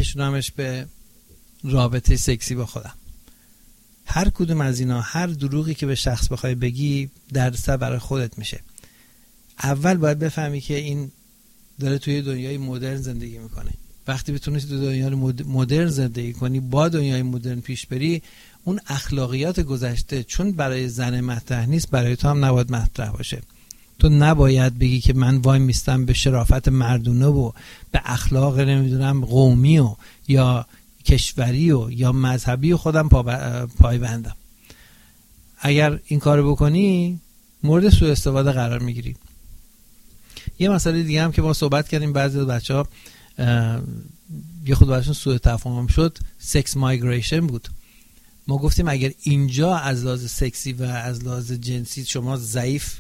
بکشونمش به رابطه سکسی با خودم. هر کدوم از اینا، هر دروغی که به شخص بخوای بگی دردسر برای خودت میشه. اول باید بفهمی که این داره توی دنیای مدرن زندگی میکنه. وقتی بتونی تو دنیای مدرن زندگی کنی، با دنیای مدرن پیش بری، اون اخلاقیات گذشته چون برای زن مطرح نیست، برای تو هم نباید مطرح باشه. تو نباید بگی که من وای میستم به شرافت مردونه و به اخلاق نمیدونم قومی و یا کشوری و یا مذهبی و خودم پایبندم. اگر این کارو بکنی مورد سوء استفاده قرار میگیری. یه مسئله دیگه هم که ما صحبت کردیم، بعضی از بچه‌ها یه خود براشون سوء تفاهم شد، سکس مایگریشن بود. ما گفتیم اگر اینجا از لحاظ سکسی و از لحاظ جنسی شما ضعیف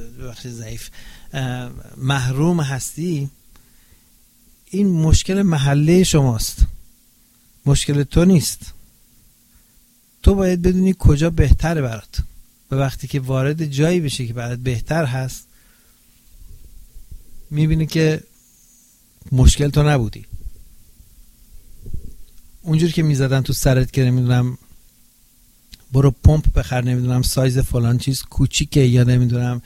محروم هستی، این مشکل محله شماست، مشکل تو نیست. تو باید بدونی کجا بهتره برات و وقتی که وارد جایی بشی که برات بهتر هست، میبینی که مشکل تو نبودی. اونجوری که میزدن تو سرت که نمیدونم برو پمپ بخر، نمیدونم سایز فلان چیز کوچیکه یا نمیدونم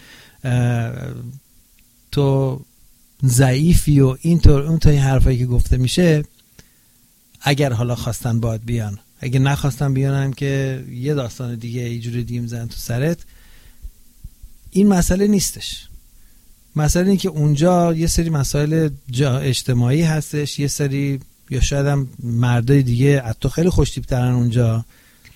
تو ضعیفی و اینطور اون تا این حرفایی که گفته میشه، اگر حالا خواستن باید بیان، اگه نخواستن بیانم که یه داستان دیگه، یه جوری دیگه میزنن تو سرت. این مسئله نیستش. مسئله اینه که اونجا یه سری مسائل اجتماعی هستش، یه سری یا شاید هم مردای دیگه از تو خیلی خوش‌تیپ‌ترن اونجا،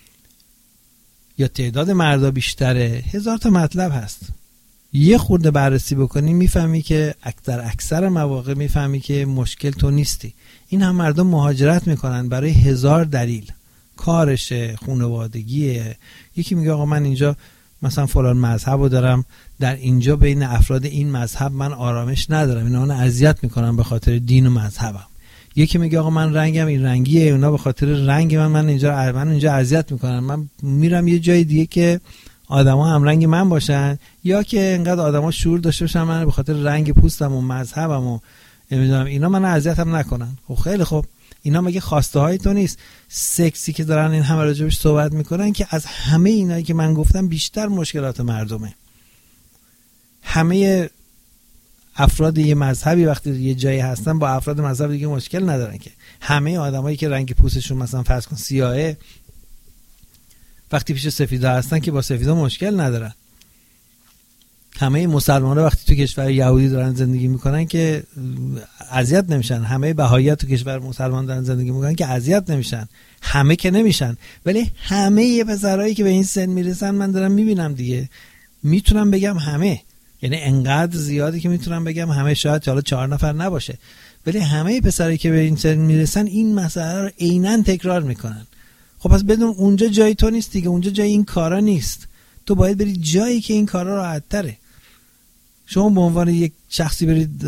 یا تعداد مردا بیشتره، هزار تا مطلب هست. یه خورده بررسی بکنی میفهمی که در اکثر مواقع میفهمی که مشکل تو نیستی. این هم مردم مهاجرت میکنن برای هزار دلیل، کارشه، خانوادگیه. یکی میگه آقا من اینجا مثلا فلان مذهبو دارم، در اینجا بین افراد این مذهب من آرامش ندارم، اینا من اذیت میکنن به خاطر دین و مذهبم. یکی میگه آقا من رنگم این رنگیه، اونا به خاطر رنگ من اینجا اذیت میکنن، من میرم یه جای دیگه که آدما هم رنگ من باشن، یا که انقدر آدما شعور داشته باشن من به خاطر رنگ پوستم و مذهبم و نمیدونم اینا من اذیتم نکنن. خب خیلی خوب، اینا مگه خواسته های تو نیست؟ سکسی که دارن این همه راجبش صحبت میکنن که از همه اینایی که من گفتم بیشتر مشکلات مردمه. همه افراد یه مذهبی وقتی یه جایی هستن با افراد مذهب دیگه مشکل ندارن که. همه آدمایی که رنگ پوستشون مثلا فرض کن سیاهه، وقتی پیش سفیدا هستن که با سفیدا مشکل ندارن. همه مسلمان‌ها وقتی تو کشور یهودی دارن زندگی میکنن که اذیت نمیشن. همه بهائی‌ها تو کشور مسلمان دارن زندگی میکنن که اذیت نمیشن. همه که نمیشن، ولی همه پسرایی که به این سن میرسن من دارم میبینم دیگه، میتونم بگم همه، یعنی انقدر زیادی که میتونم بگم همه، شاید حالا 4 نفر نباشه، ولی همه پسرایی که به این سن میرسن این مسئله رو عیناً تکرار میکنن. خب پس بدون اونجا جای تو نیست دیگه، اونجا جای این کارا نیست. تو باید بری جایی که این کارا راحت تره. شما به عنوان یک شخصی برید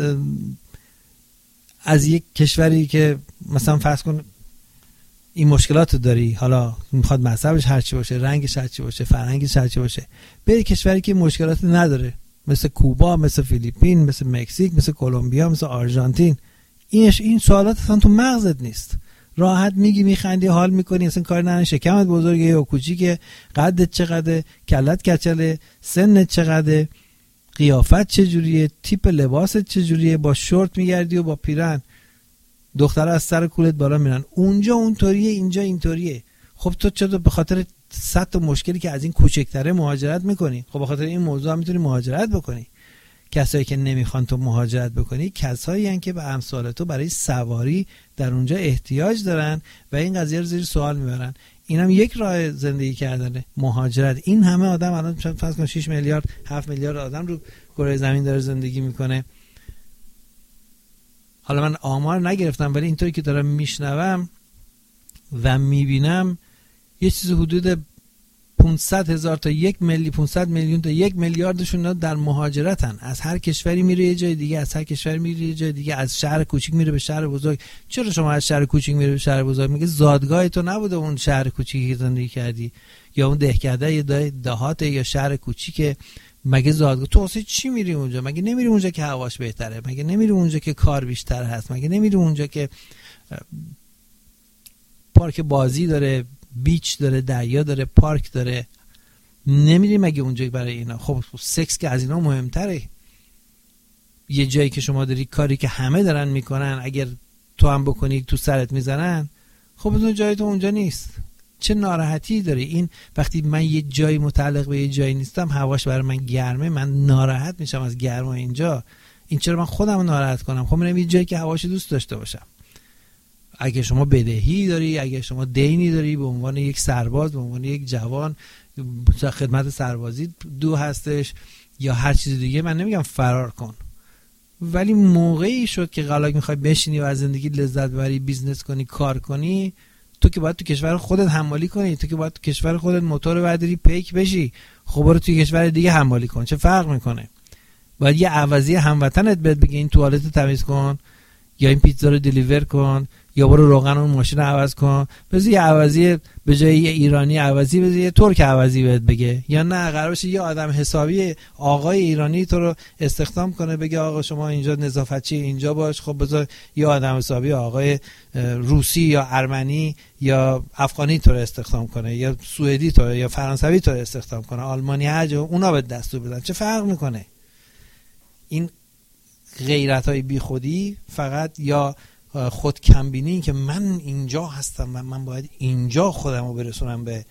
از یک کشوری که مثلا فرض کن این مشکلات داری، حالا میخواد مذهبش هرچی باشه، رنگش هرچی باشه، فرهنگش هرچی باشه، بری کشوری که مشکلات نداره، مثل کوبا، مثل فیلیپین، مثل مکزیک، مثل کلمبیا، مثل آرژانتین. این سوالات اصلا تو مغزت نیست. راحت میگی، میخندی، حال میکنی، اصلا کار نداره شکمت بزرگه یا کوچیکه، قدت چقدره، کلت کچله، سنت چقدره، قیافت چجوریه، تیپ لباست چجوریه، با شورت میگردی و با پیرن، دخترها از سر کولت بالا میرن، اونجا اونطوریه، اینجا اینطوریه. خب تو چرا به خاطر 100 تا مشکلی که از این کوچکتره مهاجرت میکنی؟ خب به خاطر این موضوع هم میتونی مهاجرت بکنی. کسایی که نمیخوان تو مهاجرت بکنی کسایی هستن که به امثال تو برای سواری در اونجا احتیاج دارن و این قضیه رو زیر سوال میبرن. اینم یک راه زندگی کردنه، مهاجرت. این همه آدم الان فرض کن 6 میلیارد 7 میلیارد آدم رو کره زمین داره زندگی میکنه. حالا من آمار نگرفتم، ولی اینطوری که دارم میشنوم و میبینم یه چیز حدود 500,000 تا 1 میلیون 500 میلیون تا 1 میلیاردشون در مهاجرتن. از هر کشوری میره یه جای دیگه، از هر کشوری میره یه جای دیگه، از شهر کوچیک میره به شهر بزرگ. چرا شما از شهر کوچیک میره به شهر بزرگ؟ میگه زادگاه تو نبوده اون شهر کوچیکی که زندگی کردی، یا اون دهکده یا دهات یا شهر کوچیک. مگه زادگاه تو واسه چی میری اونجا؟ مگه نمیری اونجا که هواش بهتره؟ مگه نمیری اونجا که کار بیشتر هست؟ مگه نمیری اونجا که پارک بازی داره، بیچ داره، دریا داره، پارک داره، نمیری مگه اونجا برای اینا؟ خب سکس که از اینا مهمتره. یه جایی که شما داری کاری که همه دارن میکنن، اگر تو هم بکنی تو سرت میزنن، خب اون جای تو اونجا نیست. چه ناراحتی داری؟ این وقتی من یه جایی متعلق به یه جایی نیستم، هواش برای من گرمه، من ناراحت میشم از گرما اینجا. این چرا من خودم رو ناراحت کنم؟ خب میرم یه جایی که هواش دوست داشته باشم. اگه شما بدهی داری، اگه شما دینی داری، به عنوان یک سرباز، به عنوان یک جوان، خدمت سربازی دو هستش یا هر چیز دیگه، من نمیگم فرار کن، ولی موقعی شد که قلاق میخوای بشینی و از زندگی لذت ببری، بیزنس کنی، کار کنی، تو که باید تو کشور خودت حمالی کنی، تو که باید تو کشور خودت موتور برداری پیک بشی. خب برو تو کشور دیگه حمالی کن، چه فرق میکنه؟ باید یه عوضی هموطنت بهت بگه این توالت تمیز کن، یا این پیتزا رو دلیور کن، یا برو روغن اون ماشین رو عوض کن. بذار یه عوضی به جای یه ایرانی عوضی بذار یه ترک عوضی بهت بگه. یا نه قرار باشه یه آدم حسابی آقای ایرانی تو رو استخدام کنه، بگه آقا شما اینجا نظافتچی اینجا باش. خب بذار یه آدم حسابی آقای روسی یا ارمنی یا افغانی تو رو استخدام کنه، یا سوئدی تو یا فرانسوی تو رو استخدام کنه، آلمانی، هر جا اونا به دستور بدن. چه فرق میکنه؟ این غیرتای بی خودی فقط، یا خود کمبینی که من اینجا هستم و من باید اینجا خودم رو برسونم به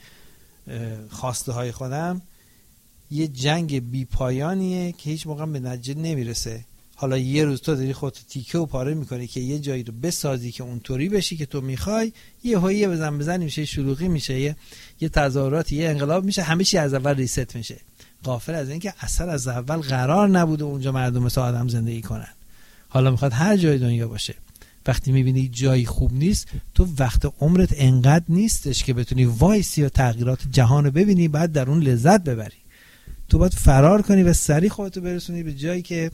خواسته های خودم، یه جنگ بی پایانیه که هیچ موقع به نتیجه نمیرسه. حالا یه روز تو داری خودت تیکه و پاره میکنی که یه جایی رو بسازی که اونطوری بشی که تو میخوای، یه هایی بزنی میشه، شلوغی میشه، یه تظاهراتی، یه انقلاب میشه، همه چی از اول ریست میشه. غافل از این که اصلا از اول قرار نبوده اونجا مردم مثل آدم زندگی کنن. حالا میخواد هر جای دنیا باشه. وقتی میبینی جایی خوب نیست، تو وقت عمرت انقدر نیستش که بتونی وایسی و تغییرات جهان رو ببینی، بعد در اون لذت ببری. تو باید فرار کنی و سریع خودتو برسونی به جایی که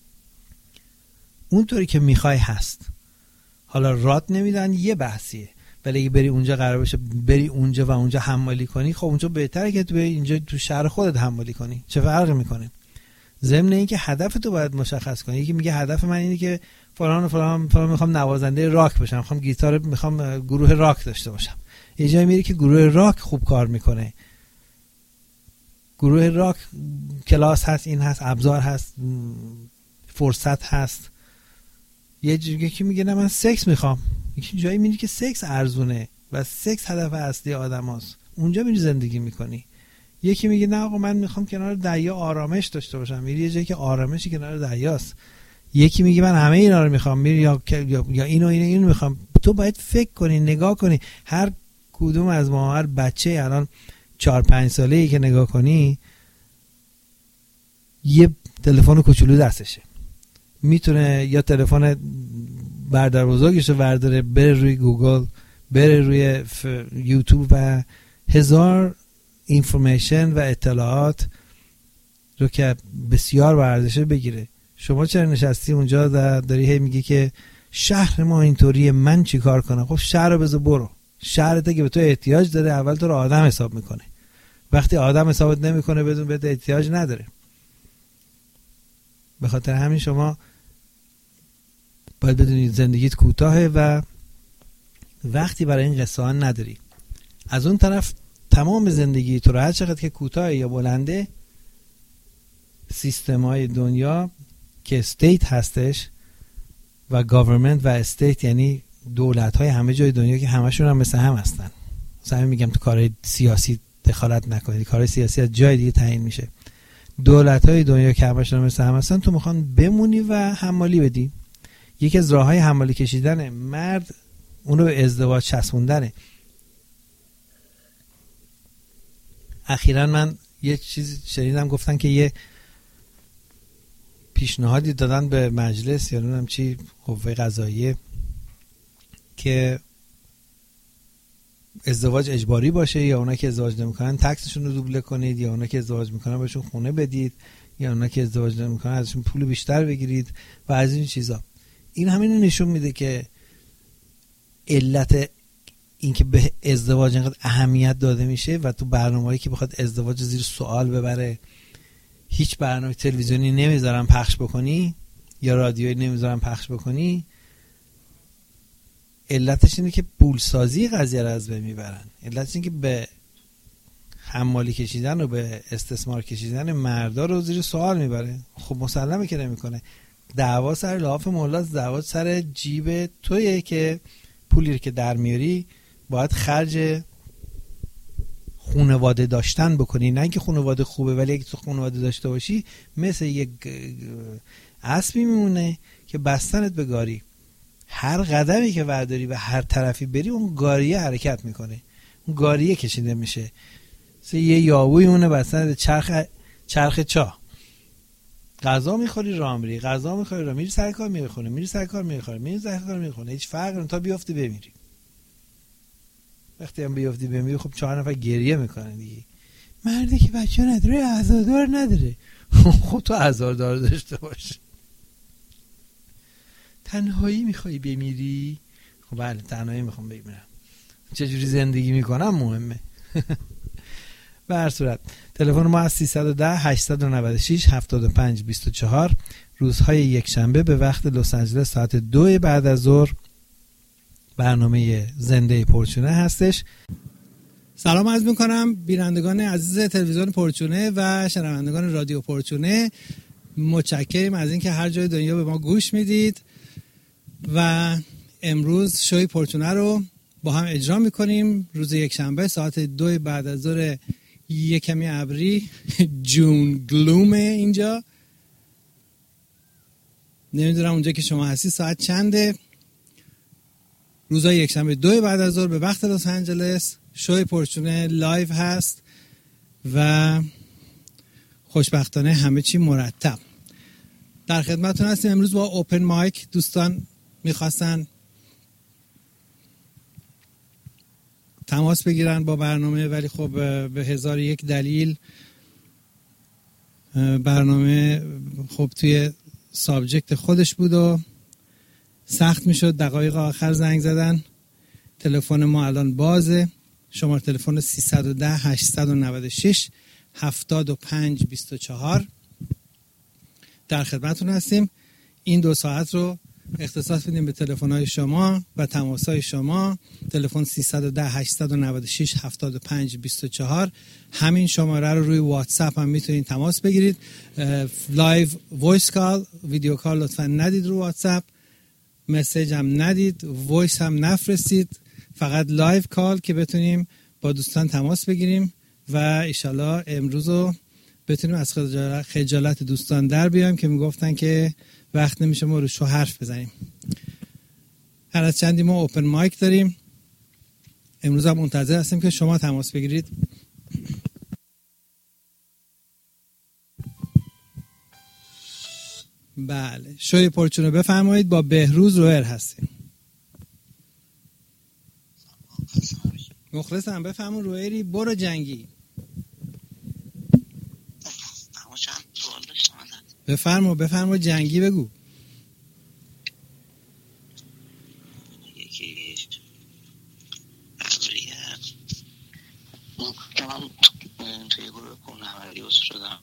اونطوری که میخوای هست. حالا رات نمیدن یه بحثیه، ولی اگه بری اونجا قرار باشه بری اونجا و اونجا حمالی کنی، خب اونجا بهتره که تو اینجا تو شهر خودت حمالی کنی. چه فرقی میکنه؟ ضمن اینکه هدف تو باید مشخص کنی. یکی میگه هدف من اینه که فلان و فلان فلان، میخوام نوازنده راک بشم، میخوام گیتار، میخوام گروه راک داشته باشم. یه جایی میری که گروه راک خوب کار میکنه، گروه راک کلاس هست، این هست، ابزار هست، فرصت هست. یه جایی که میگه نه من سکس میخوام، یکی جایی میری که سکس ارزونه و سکس هدف اصلی آدماست، اونجا میری زندگی میکنی. یکی میگه نه آقا من میخوام کنار دریا آرامش داشته باشم، میری یه جایی که آرامشی کنار دریاست. یکی میگه من همه اینا رو میخوام، میری یا اینو میخوام. تو باید فکر کنی، نگاه کنی. هر کدوم از ما، هر بچه الان 4-5 ساله‌ای که نگاه کنی، یه تلفن کوچولو دستشه، میتونه یا تلفن بردار بزرگش رو برداره، بره روی گوگل، بره روی یوتیوب و هزار اینفورمیشن و اطلاعات رو که بسیار با ارزشه بگیره. شما چرا نشستی اونجا داری هی میگی که شهر ما اینطوریه، من چی کار کنم؟ خب شهر رو بذار برو. شهرت که به تو احتیاج داره اول تو رو آدم حساب میکنه. وقتی آدم حسابت نمیکنه بدون بهت احتیاج نداره. به خاطر همین شما باید بدونید زندگیت کوتاهه و وقتی برای این قصه ها نداری. از اون طرف تمام زندگی تو رو هر چقدر که کوتاه یا بلنده، سیستم های دنیا که استیت هستش و گاورمنت و استیت یعنی دولت های همه جای دنیا که همشون هم مثل هم هستن. مثلا میگم تو کارهای سیاسی دخالت نکنید، کارهای سیاسی از جای دیگه تعیین میشه. دولت های دنیا که همشون هم مثل هم هستن، تو میخوان بمونی و حمالی بدی. یکی از راه های حمالی کشیدن مرد اونو به ازدواج چسبوندنه. اخیراً من یه چیز شنیدم، گفتن که یه پیشنهادی دادن به مجلس یا نمیدونم چی، قوه قضاییه، که ازدواج اجباری باشه، یا اونا که ازدواج نمیکنن تکسشون رو دوبله کنید، یا اونا که ازدواج میکنن بهشون خونه بدید، یا اونا که ازدواج نمیکنن ازشون پول بیشتر بگیرید و از این چیزا. این همین نشون میده که علت این که به ازدواج اینقدر اهمیت داده میشه و تو برنامه‌ای که بخواد ازدواج زیر سوال ببره، هیچ برنامه تلویزیونی نمیذارن پخش بکنی یا رادیویی نمیذارن پخش بکنی. علتش اینه که پولسازی قضیه رو از بین میبرن. علتش اینه که به حمالی کشیدن و به استثمار کشیدن مردا رو زیر سوال میبره. خب مسلمه که نمیکنه. دعوا سر لحاف مولاست، دعوا سر جیب تویه که پولی رو که در میاری باید خرج خانواده داشتن بکنی، نه اینکه خانواده خوبه ولی اگه تو خانواده داشته باشی مثل یک اسبی میمونه که بستنت به گاری. هر قدمی که برداری به هر طرفی بری اون گاریه حرکت میکنه، اون گاریه کشیده میشه. مثل یه یاووی مونه بستنت چرخ چاه. غذا میخوری راه میری، غذا میخوری راه میری، سر کار میخونه، میری سر کار میخوری، میری سر کار میخونه، هیچ فرقی نمیکنه تا بیافتی بمیری. وقتی هم بیافتی بمیری خب 4 نفر گریه میکنن دیگه. مردی که بچه نداره عزادار نداره. خب تو عزادار داشته باش. تنهایی میخوای بمیری؟ خب بله تنهایی میخوام بمیرم. چجوری زندگی میکنم مهمه. به هر صورت تلفن ما از 310 896 75 24 روزهای یک شنبه به وقت لس آنجلس ساعت 2 بعد از ظهر برنامه زنده پرچونه هستش. سلام عرض میکنم بینندگان عزیز تلویزیون پرچونه و شنوندگان رادیو پرچونه. متشکرم از اینکه هر جای دنیا به ما گوش میدید و امروز شوی پرچونه رو با هم اجرا میکنیم. روز یک شنبه ساعت 2 بعد از ظهر، یک کمی ابری، جون گلومه اینجا. نمیدونم اونجا که شما هستی ساعت چنده. روزای یک شنبه 2 بعد از ظهر به وقت لس آنجلس شوی پرچونه لایو هست و خوشبختانه همه چی مرتب. در خدمتتون هستیم. امروز با اوپن مایک دوستان میخواستن تماس بگیرن با برنامه، ولی خب به 1001 دلیل برنامه خب توی سابجکت خودش بود و سخت میشد. دقایق آخر زنگ زدن. تلفن ما الان بازه. شماره تلفن 310 896 75 24. در خدمتتون هستیم. این 2 ساعت رو اختصاص بدیم به تلفن‌های شما و تماس‌های شما. تلفن 310 896 75 24. همین شماره رو روی واتساپ هم میتونید تماس بگیرید. لایو وایس کال، ویدیو کال لطفا ندید رو واتساپ، مسیج هم ندید، وایس هم نفرستید، فقط لایو کال که بتونیم با دوستان تماس بگیریم و ایشالله امروز رو بتونیم از خجالت دوستان در بیایم که میگفتن که وقت نمیشه ما رو شو حرف بزنیم. هر از چندی ما اوپن مایک داریم. امروز هم منتظر هستیم که شما تماس بگیرید. بله شوی پرچونه بفرمایید. با بهروز روئر هستیم. مخلصم. بفرمون روئری. برو جنگی. بفرما جنگی بگو. یکی ابریه من توی گروه کوهنوردی عضو شدم.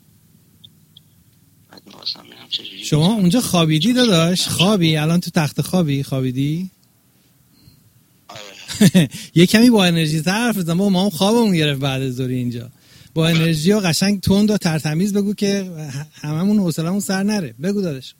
شما اونجا خوابیدی داداش؟ خوابی؟ الان تو تخت خوابیدی؟ آره. یه کمی با انرژی تر حرف بزن. ما هم خوابمون گرفت بعد از ظهر اینجا. با انرژی و قشنگ تند و ترتمیز بگو که هممون حوصله‌مون سر نره. بگو داداش.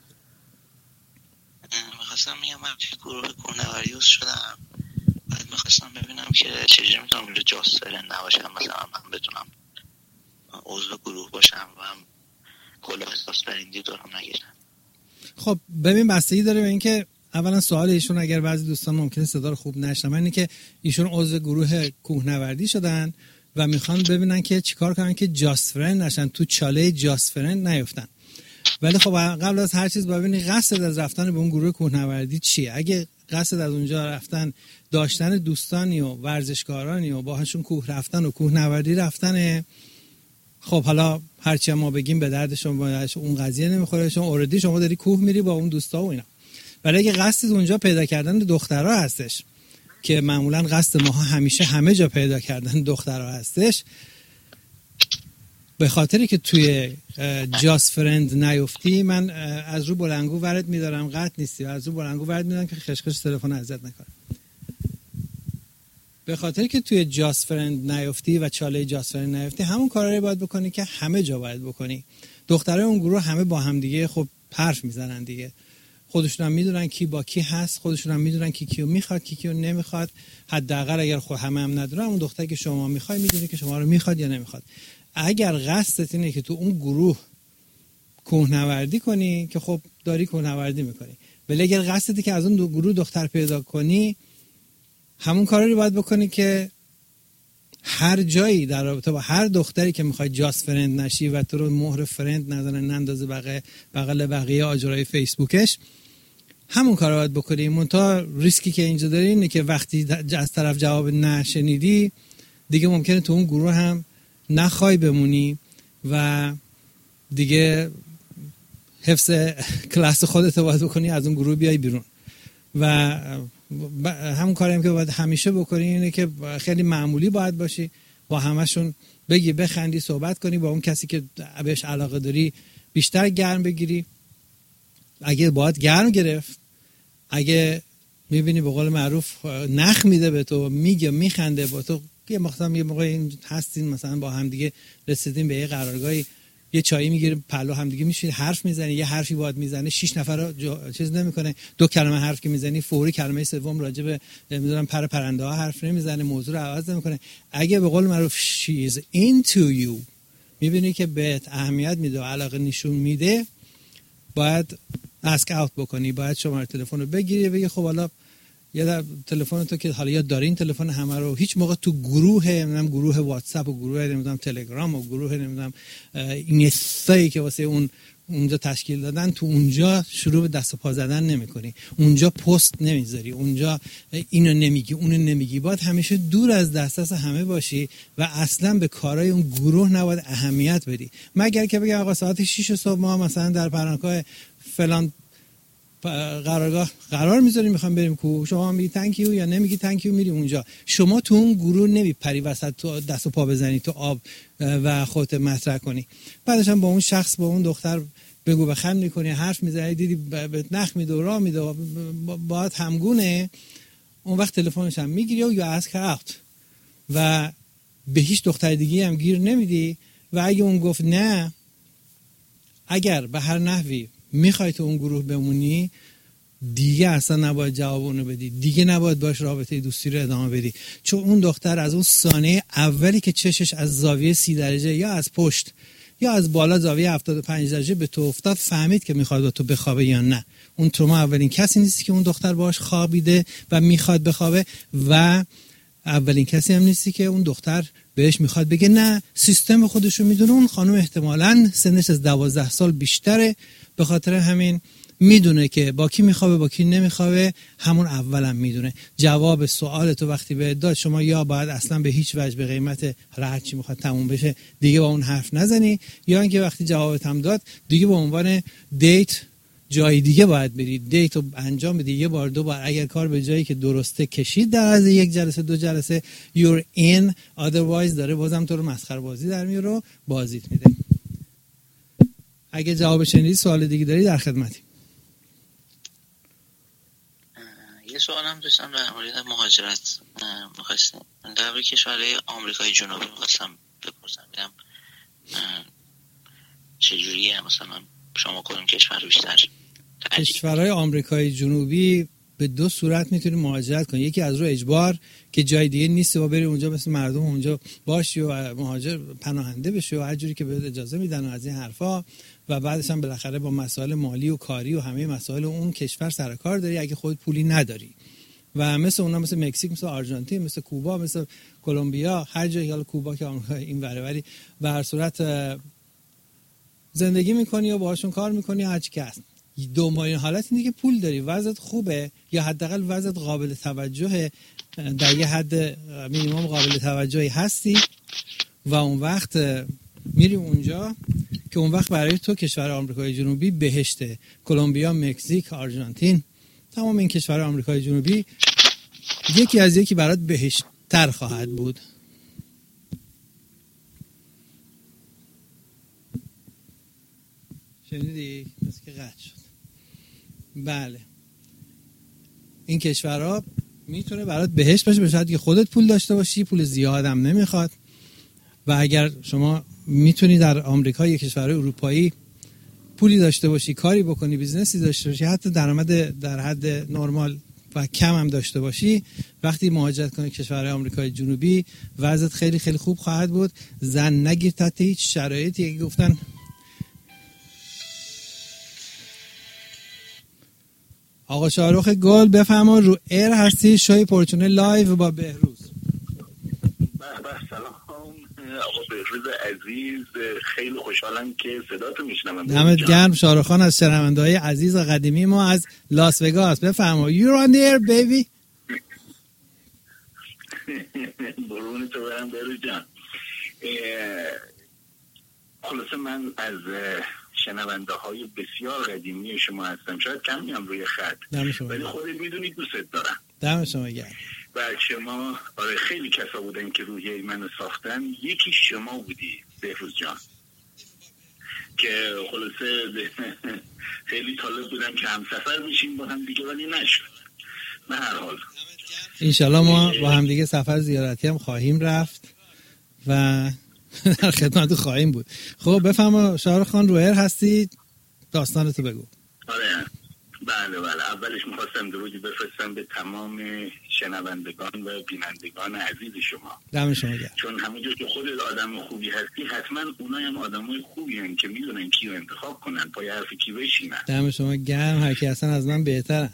میخواستم میگم من توی گروه کوهنوردی عضو شدم. بعد میخواستم ببینم که چجوری میتونم اونجا جاسفرن نباشم، مثلا من بتونم عضو گروه باشم و هم کلاه جاسفرندی دارم نگیرم. خب ببین بستگی داره به اینکه اولا سوال ایشون، اگر بعضی دوستان ممکنه صدا رو خوب نشنون، اینه که ایشون عضو گروه کوهنوردی شدن و میخوان ببینن که چیکار کنن که جاسفرند نشن، تو چاله جاسفرند نیفتن. ولی خب قبل از هر چیز ببینید قصد از رفتن به اون گروه کوهنوردی چیه. اگه قصد از اونجا رفتن داشتن دوستانی و ورزشکارانی و باهاشون کوه رفتن و کوهنوردی رفتن، خب حالا هرچی ما بگیم به درد شما اون قضیه نمیخوره، چون اوردی شما داری کوه میری با اون دوستا و اینا. ولی اگه قصد اونجا پیدا کردن دخترها هستش که معمولا قصد ما همیشه همه جا پیدا کردن دخترها هستش، به خاطری که توی جاسفرند نیفتی، من از رو بلنگو ورد میدارم، قطع نیستی، از رو بلنگو ورد میدارم که خشخش تلفن ازت نکنه. به خاطر که توی جاست فرند نیافتی و چاله جاست فرند نیافتی، همون کارا رو باید بکنی که همه جا باید بکنی. دخترای اون گروه همه با هم دیگه خب حرف میزنن دیگه، خودشون هم میدونن کی با کی هست، خودشون هم میدونن کی کیو میخواد کی کیو نمیخواد. حداقل اگر خود همه هم ندونن، اون دختری که شما میخوای میدونه که شما رو میخواد یا نمیخواد. اگر قصدت اینه که تو اون گروه کوهنوردی کنی که خب داری کوهنوردی میکنی، ولی اگر قصدتی که از اون گروه دختر پیدا کنی، همون کاری رو باید بکنی که هر جایی در رابطه با هر دختری که میخوای جاست فرند نشی و تو رو مهر فرند نزنن، نندازه بغل بقیه آجرای فیسبوکش، همون کار رو باید بکنی. منتها ریسکی که اینجا داری اینه که وقتی از طرف جواب نشنیدی، دیگه ممکنه تو اون گروه هم نخوای بمونی و دیگه حفظ کلاس خودت باید بکنی، از اون گروه بیای بیرون. و همون کاری هم که باید همیشه بکنی اینه که خیلی معمولی باید باشی، با همشون بگی، بخندی، صحبت کنی، با اون کسی که بهش علاقه داری بیشتر گرم بگیری. اگه باید گرم گرفت، اگه میبینی به قول معروف نخ میده به تو، میگه میخنده با تو، یه موقع این هستین مثلا با هم دیگه رسیدین به یه قرارگاهی، یه چایی میگیریم پلو هم دیگه میشین، حرف میزنی، یه حرفی باید میزنه، 6 نفر چیز نمیکنه، 2 کلمه حرف که میزنی فوری کلمه سوم راجع به نمیدونم پرنده ها حرف نمیزنه، موضوع رو عوض نمیکنه. اگه به قول معروف she's into you، میبینی که بهت اهمیت میده و علاقه نشون میده، باید اسک اوت بکنی، باید شماره تلفن رو بگیری، بگی خب حالا یه تلفن تو که حالا یاد دارین تلفن همه رو، هیچ موقع تو گروه واتساپ و گروه تلگرام و گروه اینستایی که واسه اونجا تشکیل دادن، تو اونجا شروع به دست و پا زدن نمی‌کنی، اونجا پست نمیذاری، اونجا اینو نمیگی اونو نمیگی. باید همیشه دور از دسترس همه باشی و اصلا به کارهای اون گروه نباید اهمیت بدی، مگر که بگم آقا ساعت 6 صبح ما مثلا در پرانکای فلان قرارگاه قرار میذاریم میخوام بریم کو، شما میگی تانکیو یا نمیگی تانکیو، میری اونجا. شما تو اون گروه نمیپری وسط تو دست و پا بزنی تو آب و خودت مطرح کنی. بعدش هم با اون شخص، با اون دختر بگو بخند میکنی، حرف میزنی، دیدی به نخ میده و راه میده، باید همگونه. اون وقت تلفنش هم میگیری و یا از کرد و به هیچ دختر دیگه هم گیر نمیدی. و اگه اون گفت نه، اگر به هر نحوی میخوای تو اون گروه بمونی، دیگه اصلا نباید جواب اونو بدی، دیگه نباید باش رابطه دوستی رو ادامه بدی، چون اون دختر از اون ثانیه اولی که چشش از زاویه 30 درجه یا از پشت یا از بالا زاویه 75 درجه به تو افتاد، فهمید که میخواد با تو بخوابه یا نه. اون تو ما اولین کسی نیستی که اون دختر باش خوابیده و میخواد بخوابه، و اولین کسی هم نیستی که اون دختر بهش میخواد بگه نه. سیستم خودشو میدونه، اون خانم احتمالاً سنش از 12 سال بیشتره، به خاطر همین میدونه که با کی میخوابه با کی نمیخوابه، همون اولم میدونه. جواب سوال تو وقتی به داد، شما یا باید اصلا به هیچ وجه به قیمت هر چی میخواد تموم بشه دیگه با اون حرف نزنی، یا اینکه وقتی جوابت هم داد دیگه به عنوان دیت جای دیگه باید بری، دیت رو انجام بدی، یه بار 2 بار. اگر کار به جایی که درسته کشید در از 1 جلسه 2 جلسه you're in، otherwise داره بازم تو رو مسخره بازی در میاره و بازیت میده. اگه جواب شنیدی سوال دیگه داری در خدمتی. یه سوال هم داشتم در مورد مهاجرت، می‌خواستم در کشورهای آمریکای جنوبی می‌خواستم بپرسم، ببینم چجوریه مثلا شما کدوم کشور رو بیشتر؟ کشورهای آمریکای جنوبی به 2 صورت میتونی مهاجرت کنی، یکی از رو اجبار که جای دیگه نیست و بری اونجا مثل مردم اونجا باشی و مهاجر پناهنده بشی و هر جوری که بهت اجازه میدن و از این حرفا، و بعدش هم بالاخره با مسائل مالی و کاری و همه مسائل اون کشور سر کار داری اگه خود پولی نداری. و مثل اونا، مثل مکزیک، مثل آرژانتین، مثل کوبا، مثل کلمبیا، هر جایی، حالا کوبا که آمریکا این وری به هر صورت زندگی میکنی و باهاشون کار میکنی هر چی که هست. دومین حالت اینه که پول داری، وضعت خوبه یا حداقل وضعت قابل توجهه، در یه حد مینیمم قابل توجهی هستی، و اون وقت میری اونجا که اون وقت برای تو کشور آمریکای جنوبی بهشته. کلمبیا، مکزیک، آرژانتین، تمام این کشور آمریکای جنوبی یکی از یکی برات بهشت‌تر خواهد بود. شنیدی؟ مثل که قطع شد. بله، این کشورها میتونه برات بهشت باشه، به شرطی که خودت پول داشته باشی، پول زیادم نمیخواد. و اگر شما میتونی در آمریکا یا کشورهای اروپایی پولی داشته باشی، کاری بکنی، بیزنسی داشته باشی، حتی درآمد در حد نرمال و کم هم داشته باشی، وقتی مهاجرت کنی کشورهای آمریکای جنوبی وضعیت خیلی خیلی خوب خواهد بود. زن نگیر تحت هیچ شرایطی. که گفتن آقا شاهرخ گل بفرما، رو ایر هستی، شوی پورچونه لایو با بهروز. سلام آقا بهروز عزیز، خیلی خوشحالم که صداتو میشنوم. دمت گرم شاهرخ خان از شنونده‌های عزیز و قدیمی ما از لاس وگاس. بفرما you're on the air baby. برون تو برم بهروز جان. خلاصه من از شنونده های بسیار قدیمی شما هستم، شاید کم میام روی خط ولی خودت میدونی دوستت دارم. دم شما گرم. و شما آره خیلی کسا بودن که روحیه منو ساختن، یکی شما بودی بهروز جان، که خلاصه خیلی طالب بودم که هم سفر بشیم با هم دیگه ولی نشد. به هر حال انشالله ما با هم دیگه سفر زیارتی هم خواهیم رفت و در خدمت خواهیم بود. خب بفرما شاهرخ خان، رو ایر هستی، داستانتو بگو. آره بله اولش میخواستم درودی بفرستم به تمام شنوندگان و بینندگان عزیز شما. دم شما گرم. چون همونجور که خودت آدم خوبی هستی، حتما اونای هم آدمای خوبی هستن که میدونن کیو انتخاب کنن، پای حرف کی بشینن. دم شما گرم، هر کی هستن از من بهترن.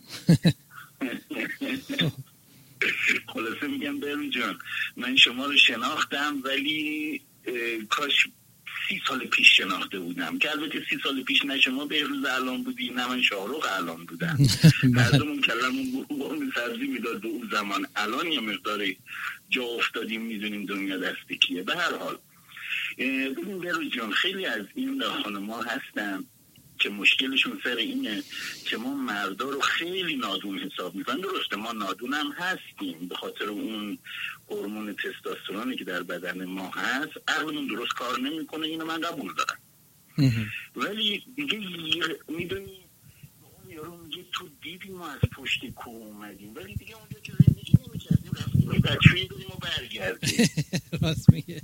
خلاصه میگم بهروز جان، من شما رو شناختم ولی کاش 30 سال پیش شناخته بودم، که البته 30 سال پیش نه شما بهروز الان بودی نه من شاهرخ الان بودم. مردمون کلمون برون سبزی میداد به اون زمان. الان یه مقداری جا افتادیم، میدونیم دنیا دست کیه. به هر حال ببین بهروز جان، خیلی از این خانم‌ها هستن که مشکلشون سر اینه که ما مردا رو خیلی نادون حساب میکنن. درسته ما نادون هم هستیم به خاطر اون هورمون تستوسترونی که در بدن ما هست، عقلمون درست کار نمیکنه، اینو من قبول دارم. ولی دیگه میدونی اون یارو میگه تو دیدی ما از پشت کوه اومدیم، ولی دیگه اونجا که زندگی نمیکردیم، رفتیم بچه‌ای بودیم و برگردیم. راست میگه.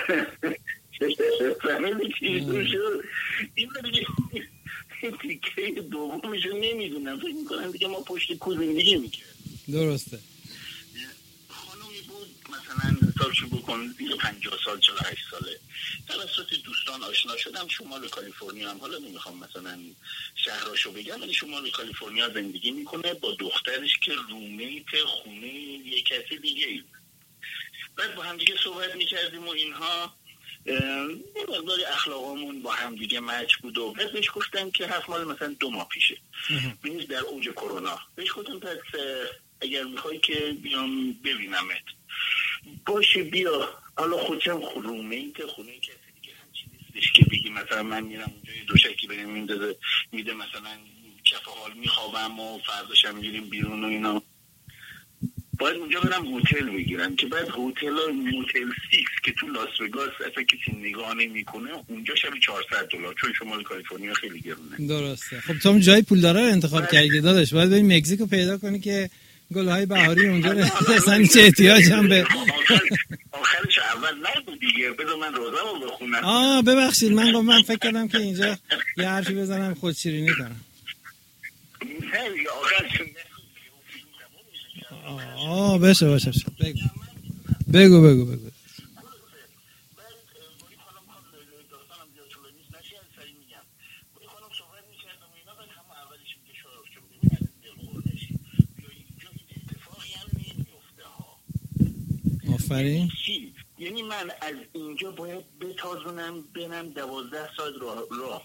فهمیدی چی شد؟ این دیگه تیکه دومشو نمیدونم، فکر میکنم دیگه ما پشت کوه زندگی میکردیم. درسته. خانومی بود مثلا حسابشو بکن 50 سال 48 ساله، توسط دوستان آشنا شدم شمال کالیفرنیا هم، حالا نمیخوام مثلا شهراشو بگم، ولی شمال کالیفرنیا زندگی میکنه با دخترش که رومیت خونه یک کسی دیگه ای. بعد با هم دیگه صحبت میکردیم و اینها، مقداری اخلاقمون با هم دیگه مچ بود و بعد بهش گفتم که حرف مال مثلا 2 ماه پیشه، بینید در اوج کرونا، بهش گفتم پس اگر میخوای که بیام ببینمت باشه بیا. حالا خودشم رومیت خونه کسی دیگه همچین نیستش که بگی مثلا من میرم اونجا یه دوشکی بریم میده مثلا کف حال میخوابم و فرداشم میریم بیرون و اینا. باید اونجا برم هتل بگیرم که بعد هتل موتل 6 که تو لاس وگاس اصلا کسی نگاه نمیکنه، اونجا شب $400 چون شمال کالیفرنیا خیلی گرونه. درسته. خب تو جای پولدارا رو انتخاب کردی داداش، باید بریم مکزیکو پیدا کنی که گل‌های بهاری اونجا اصلا چه احتیاج هم به آخرش اول نگو دیگه، بذار من روزامو بخونم. ببخشید من فکر کردم که اینجا یه حرفی بزنم خودشیرینی کنم. نه دیگه آخرش باشه بگو. آفرین. یعنی من از اینجا باید بتازونم بینم 12 ساعت راه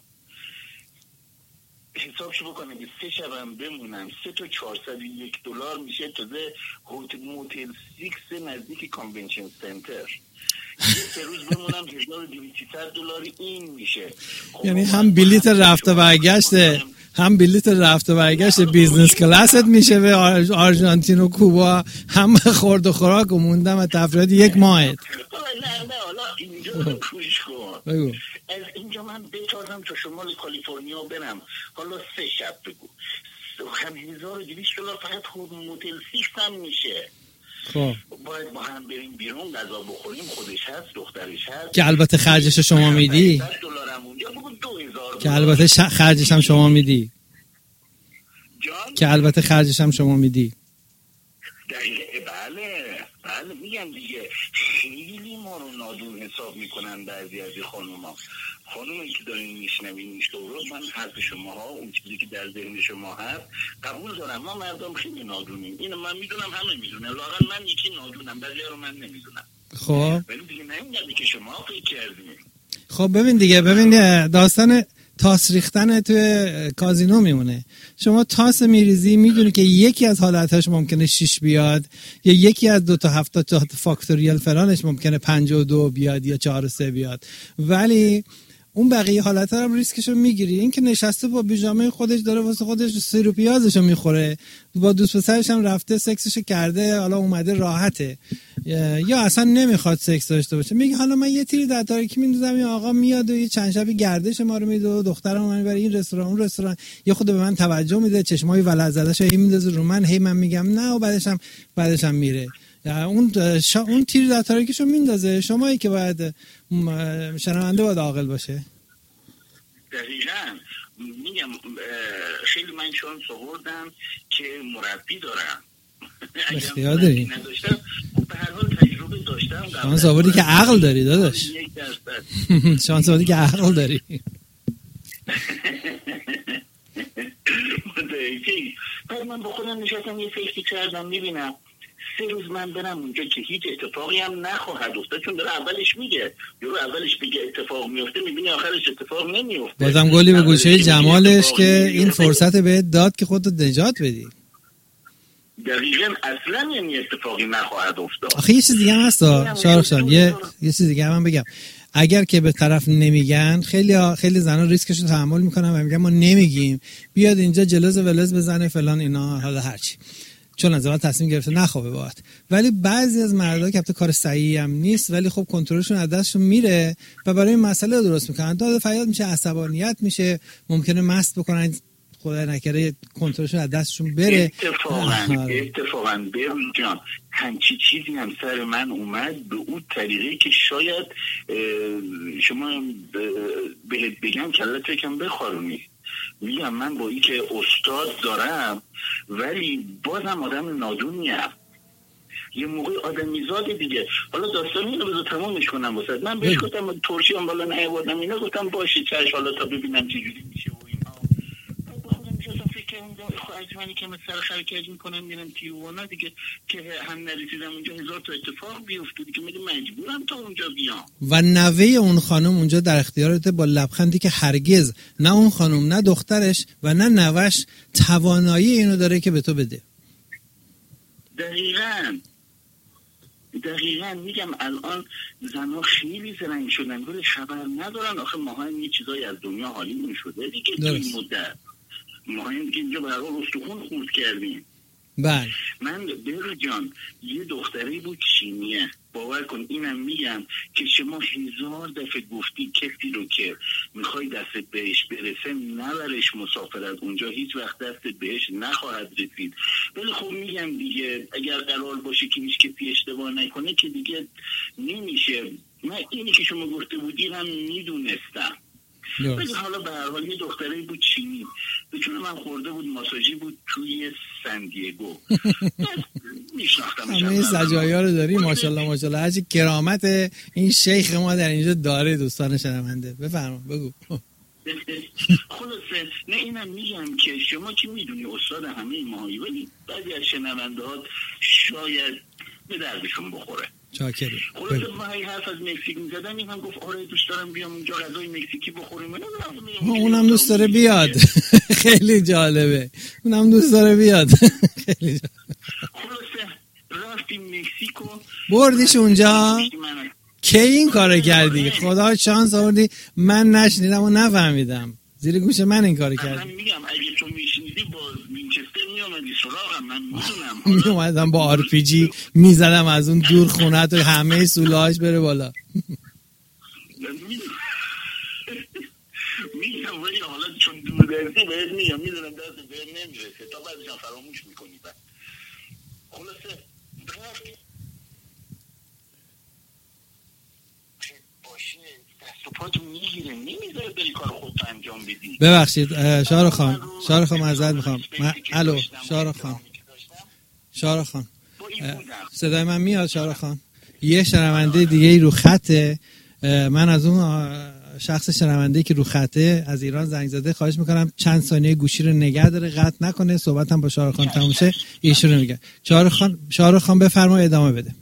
حسابشو بکنم که 3 شبم بمونم، 3 تا $401 میشه. تازه موتل 6 نزدیک کانونشن سنتر، 3 روز بمونم $1200 این میشه. یعنی هم بلیت رفت و برگشته، هم بلیت رفت و برگشت بیزنس کلاست میشه به آرژانتین و کوبا، هم خورد و خوراک و موندم و تفریحات 1 ماه. نه حالا اینجا کوش کن. از اینجا من بتازم تا شمال کالیفرنیا برم، حالا 3 شب بگو هم $1200 فقط خود موتل 6 هم میشه. خب باید با هم بریم بیرون غذا بخوریم، خودش هست دخترش هست که البته خرجش شما میدی، $100 اونجا بگو $2000 که البته خرجش هم شما میدی، جان که البته خرجش هم شما میدی. دقیقه بله میگم دیگه خیلی ما رو نادون حساب میکنن بعضی از خانومی که دارین میشنوین این شو رو. من حرف شما ها اون چیزی که در ذهن شما هست قبول دارم، ما مردم خیلی نادونیم، اینو من میدونم، همه میدونن، لااقل من یکی نادونم، بعضیا رو من نمیدونم. خب ولی دیگه نمیگم که شما فکر کردین. خب ببین داستان تاس ریختن توی کازینو میمونه. شما تاس میریزی، میدونی که یکی از حالتاش ممکنه 6 بیاد، یا یکی از 2 تا 7 تا فاکتوریال فلانش ممکنه 52 بیاد یا 4 و 3 بیاد، ولی اون بقیه حالت‌ها هم ریسکشو میگیری. این که نشسته با پیژامه خودش داره واسه خودش سیر و پیازشو میخوره، با دوست پسرش هم رفته سکسشو کرده، حالا اومده راحته، یا اصلا نمیخواد سکس داشته باشه، میگه حالا من یه تیری در تاریکی میندازم، یه آقا میاد و یه چند شبی گردش ما رو میده و دخترم من میبره این رستوران اون رستوران، یه خود به من توجه میده، چشمای ولع زدهشو هی میندازه رو من، هی من میگم نه و بعدش هم میره. اون تیر در تاریکیشو میندازه. شمایی که باید شنونده باید عاقل باشه. دقیقاً میگم خیلی من شانس آوردم که مربی دارم. اختیار داری. نداشتم به هر حال تجربه داشتم. شانس آوردی که عقل داری داداش. شانس آوردی که عقل داری. بعد من با خودم نشستم یه فکری کردم، میبینم 3 روز من برم اونجا که هیچ اتفاقی هم نخواهد افتاد، چون داره اولش میگه، یورو اولش بگه اتفاق میفته، میبینی آخرش اتفاق نمیفته. بازم گلی به گوشه جمالش که این فرصت بهت داد که خودت نجات بدی. دقیقاً اصلا یعنی اتفاقی نخواهد افتاد. آخه یه چیز دیگه هم هست شارخ جان، یه چیز دیگه هم بگم. اگر که به طرف نمیگن، خیلی زنا ریسکش رو تحمل میکنن و میگن ما نمیگیم، بیاد اینجا جلز ولز بزنه فلان اینا، حالا هرچی، چون از اول تصمیم گرفته نخوابه باهات. ولی بعضی از مردا که البته کار صحیحی هم نیست، ولی خب کنترلشون از دستشون میره و برای این مسئله درست میکنن، داد فریاد میشه، عصبانیت میشه، ممکنه مست بکنن، خدای نکره کنترلشون از دستشون بره. اتفاقاً بروی جان همچی چیزی هم سر من اومد به اون طریقه که شاید شما بهت بگم کلت یکم بخارونی. میگم من با این که استاد دارم ولی بازم آدم نادونیم، یه موقع آدمیزاد دیگه. حالا داستان اینو بذار تمامش کنم واسه من. بهش گفتم ترشی هم بالا نیاوردم اینا، گفتم باشه چش، حالا تا ببینم چه جوری میشه و اینا. با خودم میشستم فکر کردم خواهد منی که من سر خرکت میکنم میرم تیوانا دیگه، که هم نرسیدم اونجا 1000 تا اتفاق بیفته دیگه، میگم مجبورم تا اونجا بیام. و نوه اون خانم اونجا در اختیارته با لبخندی که هرگز نه اون خانم نه دخترش و نه نوش توانایی اینو داره که به تو بده. دقیقاً میگم الان زنها خیلی زرنگ شدن ولی خبر ندارن. آخه ما هم یه چیزایی از دنیا حالیمون شده دیگه. تو این مدت ما هم دیگه اینجا برای استخون خورد کردیم. بله من بهر جان یه دختری بود چینیه، باور کن اینم میگم که شما 1000 دفعه گفتی کسی رو که میخوای دستت بهش برسه نبرش مسافرت، اونجا هیچ وقت دستت بهش نخواهد رسید. ولی خب میگم دیگه اگر قرار باشه که هیچ کسی اشتباه نکنه که دیگه نمیشه. من اینی که شما گفته بودی هم میدونستم. ولی حالا به هر حال یه دختری بود چینی، به چون من خورده بود، ماساژی بود توی سندیگو. همه سجایا رو داری ماشاءالله ماشاءالله. هرچی کرامت این شیخ ما در اینجا داره. دوستان شنونده بفرما بگو. خلاصه نه اینم میگم که شما که میدونی استاد همه ماهی، ولی بعضی از شنونده ها شاید به دردشون بخوره. چاکری. خلاصه ما هی حرف از مکزیک می‌زدن، این هم گفت آره دوست دارم بیام اونجا غذای مکزیکی بخوریم. اونم دوست داره بیاد. خیلی جالبه. اونم دوست داره بیاد. خیلی جالبه. خلاصه رفتیم مکزیکو، بردیش اونجا. کی این کارو کردی؟ خدا شانس آوردی من نشنیدم و نفهمیدم. زیر گوش من این کارو کردی. من میگم اگه تو میشنیدی با وینچستر میومدی سراغم، من میدونم. میومدم با آر پی جی میزدم از اون دور خونه تو همه سولاش بره بالا. میگم ولی حالا چون دور درسی بهت میگم میدونم دست بهت نمیرسه تا بعدش هم فراموش میکنی. بعد خلاصه رفت باشه دست و پاتو میگیره نمیذاره بری کار خودت انجام بدی. ببخشید شارخ خان معذرت میخوام. الو شارخ خان صدای من میاد؟ شارخ خان یه شنونده دیگه ای رو خطه. من از اون شخص شنونده که رو خطه از ایران زنگ زده خواهش میکنم چند ثانیه گوشی رو نگه داره، قطع نکنه، صحبتم با شارخ خان تموم شه ایشون رو میگه. شارخ خان بفرمایید ادامه بده.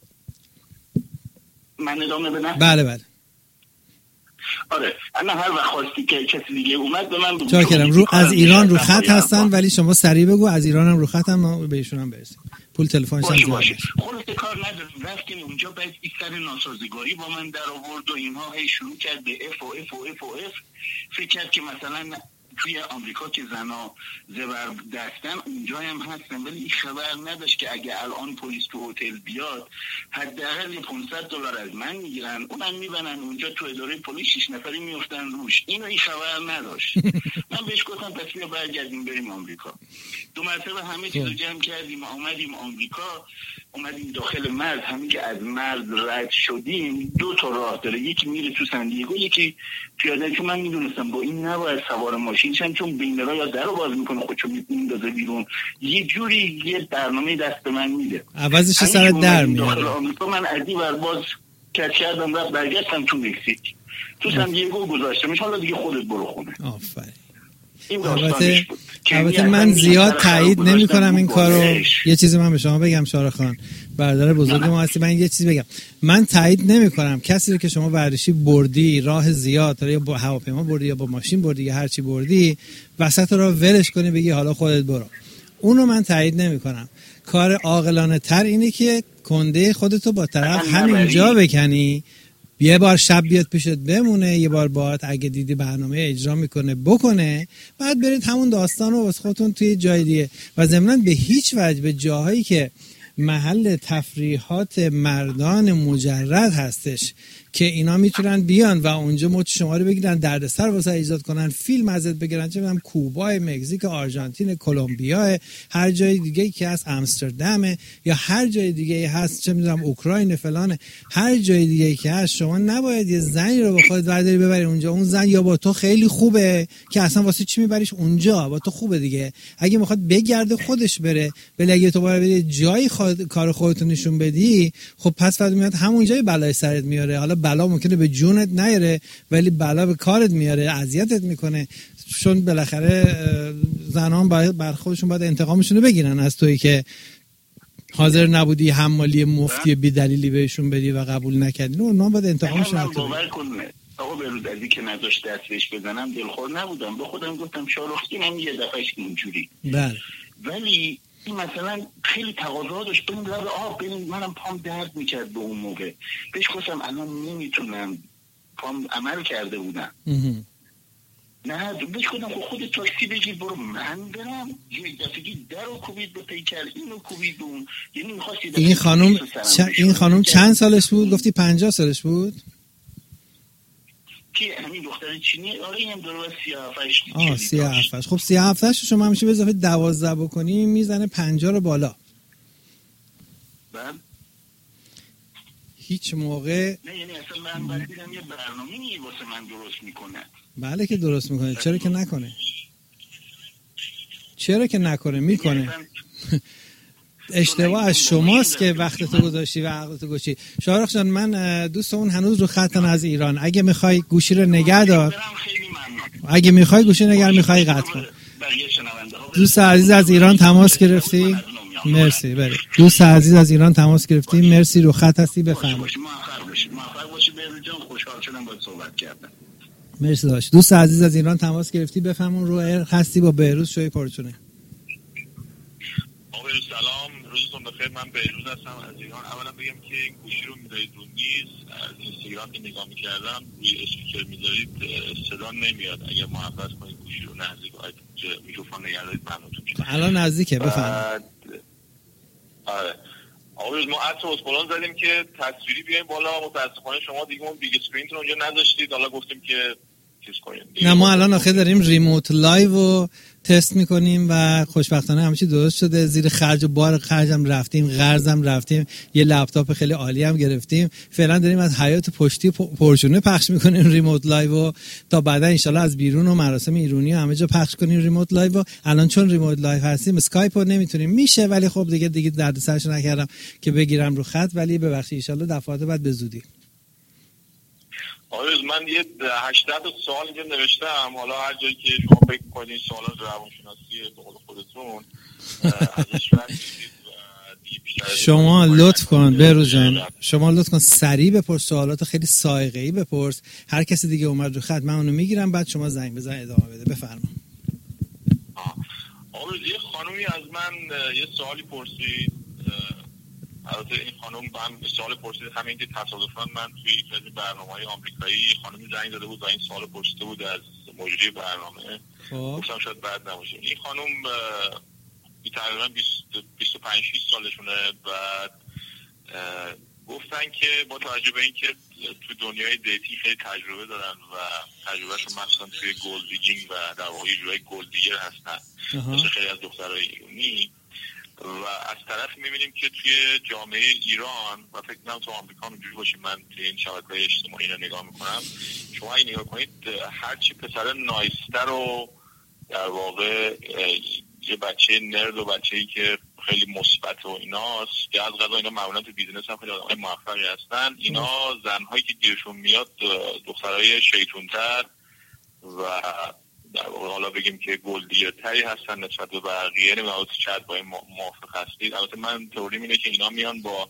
من ادامه بدم؟ بله. آره انا هر وقت خواستی که کسی دیگه اومد به من بگو. چاکرم. از ایران رو خط هستن ولی شما سریع بگو. از ایران هم رو خط هم به ایشون هم برسیم. پول تلفنش هم باشه. خلاص کار نداریم رفتیم اونجا. بعد این سر ناسازگاری با من در آورد و اینها هی شروع کرد به اف فکر کرد که مثلا توی آمریکا که زنا زبر دستن اونجا هم هستن، ولی این خبر نداشت که اگه الان پلیس تو هتل بیاد حداقل $500 از من میگیرن، اونم میبنن اونجا تو اداره پلیس 6 نفری میافتن روش. اینو این خبر نداشت. من بهش گفتم پس بیا برگردیم بریم آمریکا. 2 مرتبه همه چیزو جمع کردیم آمدیم آمریکا. اومدیم داخل مرز. همین که از مرز رد شدیم 2 تا راه داره، یکی میره تو سندیگو یکی پیاده. که من میدونستم با این نباید سوار ماشین شم چون بین راه یا درو باز میکنه خودشو میندازه بیرون، یه جوری یه برنامه دست به من میده، عوضش سر در میاره. من از این ور باز کردم رفت برگشتم تو مکزیک. تو سندیگو گذاشتمش. حالا دیگه خودت برو خونه. آفرین. البته من زیاد تایید نمی کنم این کارو. یه چیزی من به شما بگم شارخ خان، برادر بزرگ ما هستی، من یه چیزی بگم. من تایید نمی کنم کسی رو که شما ورزشی بردی راه زیاد یا با هواپیما بردی یا با ماشین بردی یا هر چی بردی وسط راه ولش کنی بگی حالا خودت برو، اونو من تایید نمی کنم. کار عاقلانه تر اینه که کنده خودتو با طرف همینجا بکنی، یه بار شب بیاد پیشت بمونه، یه بار باهات اگه دیدی برنامه اجرا میکنه بکنه، بعد برید همون داستان رو واسه خودتون توی جای دیگه. و ضمناً به هیچ وجه به جاهایی که محل تفریحات مردان مجرد هستش که اینا میتونن بیان و اونجا مچ شما رو بگیرن، دردسر واسه ایجاد کنن، فیلم ازت بگیرن، چه میدونم کوبا، مکزیک، آرژانتین، کلمبیا، هر جای دیگه که هست، آمستردام یا هر جای دیگه هست، چه میدونم اوکراین فلان، هر جای دیگه که هست، شما نباید یه زنی رو با خودت برداری ببری اونجا. اون زن یا با تو خیلی خوبه که اصلا واسه چی میبریش اونجا، با تو خوبه دیگه. اگه میخواد بگرده خودش بره، ولی اگه تو باید بری جای کار خودت نشون بدی، خب پس فردا میاد همون جای بلای سرت میاره. حالا بلا ممکنه به جونت نیاره ولی بلا به کارت میاره، اذیتت میکنه. چون بالاخره زنان باید بر خودشون باید انتقامشون رو بگیرن از تویی که حاضر نبودی حمالی مفتی بی دلیلی بهشون بدی و قبول نکردی. اونا باید انتقامشون رو بگیرن. باور کن آقا بروز ازی که نداشت دستش بزنم دلخور نبودم، به خودم گفتم شارختی من یه دفعهش اینجوری. بله. ولی این مثلا خیلی تقاضا داشت بریم لب آب بریم. منم پام درد میکرد به اون موقع. بهش گفتم الان نمیتونم، پام عمل کرده بودم. نه بهش گفتم خودت تاکسی بگیر برو. من برم یک دفعگی در رو کوبید به پیکر، اینو کوبید به اون. یعنی میخواست این خانم چند سالش بود؟ گفتی 50 سالش بود؟ که همین دختر چینی. آره این درو 37. خب 37 شما همیشه به اضافه 12 بکنی میزنه 50 رو بالا. هیچ موقع نه یعنی اصلا من باید دیدم یه برنامه‌ای واسه من درست میکنه. بله که درست میکنه. چرا که نکنه؟ چرا که نکنه؟ میکنه. اشتباه از شماست که وقتتو گذاشتی و عقلتو گذاشتی. شارخ جان من دوستمون هنوز رو خطن از ایران. اگه میخوای گوشی رو نگه دار، اگه میخوای گوشی نگه، میخوای قطع کن. دوست عزیز از ایران تماس گرفتی؟ مرسی. بله دوست عزیز از ایران تماس گرفتی، مرسی. رو خط هستی، بفرمایید. موفق باشی بهروز جان، خوشحال شدم باهات صحبت کردم. مرسی داشت. دوست عزیز از ایران تماس گرفتی، بفرمون. رو هستی با بهروز شوی پرچونه. سلام، روزتون بخیر. من بهروز هستم از ایران. اولا بگم که این گوشی رو میذارید رو میز، از اینستاگرام که نگاه میکردم روی اسپیکر میذارید صدا نمیاد. اگر محبت کنید گوشی رو نزدیک میکروفون نگه دارید ممنونتون میشم. الان نزدیکه، بفرمایید. آره آقا ما عطر اسپولان زدیم که تصویری بیایم بالا. متاسفانه شما دیگه اون بیگ اسکرین رو اونجا نذاشتید. حالا گفتیم که چیز کنید. نه ما الان آخه داریم ریموت لایو رو تست میکنیم و خوشبختانه همه چی درست شده. زیر خرج و بار خرجم رفتیم، قرضم رفتیم، یه لپتاپ خیلی عالی هم گرفتیم. فعلا داریم از حیات پشتی پرشونه پخش میکنیم ریموت لایو تا بعدا ان شاءالله از بیرون و مراسم ایرانی همه جا پخش کنیم ریموت لایو. الان چون ریموت لایو هستیم اسکایپ رو نمیتونیم، میشه ولی خب دیگه دردسرش نکردم که بگیرم رو خط، ولی ببخشید ان شاءالله دفعات بعد به زودی. آره من یه 80 سوال که نوشتم، حالا هر جایی که شما فکر کنید سوالا روانشناسی به قول خودتون ازش رد شدید شما لطف کن بهروز جان، شما لطف کن سریع بپرس، سوالات خیلی صاعقه‌ای بپرس، هر کسی دیگه اومد رو خط من اونو میگیرم، بعد شما زنگ بزن ادامه بده. بفرما. آره یه خانومی از من یه سوالی پرسید، البته این خانم هم سوال پرسید همین که تصادفاً من توی یک از برنامه‌های آمریکایی خانمی زنگ زده بود و این سوال پرسیده بود از مجری برنامه. گفتم شاید بد نباشه. این خانم تقریباً 25-6 سالشونه. بعد گفتن که با توجه به اینکه تو دنیای دیتی خیلی تجربه دارن و تجربهشون مثلا توی گلد دیگینگ و در واقع جوی گلد دیگر هستن مثل خیلی از دخترای ایرانی، و از طرف میبینیم که توی جامعه ایران و فکر کنم تو آمریکا اونجوری باشه، من توی این شبکه‌های اجتماعی رو نگاه میکنم، شما این نگاه کنید هرچی پسر نایستر رو در واقع یه بچه نرد و بچه‌ای که خیلی مثبت و ایناست که از قضا اینا معمولا تو بیزینس هم خیلی آدمای موفقی هستن، اینا زنهایی که گیرشون میاد دخترای شیطون‌تر و در واقع حالا بگیم که گلدیرتری هستن نسبت به بقیه. نمیدونم شاید با این موافق هستید. البته من تئوریم اینه که اینا میان با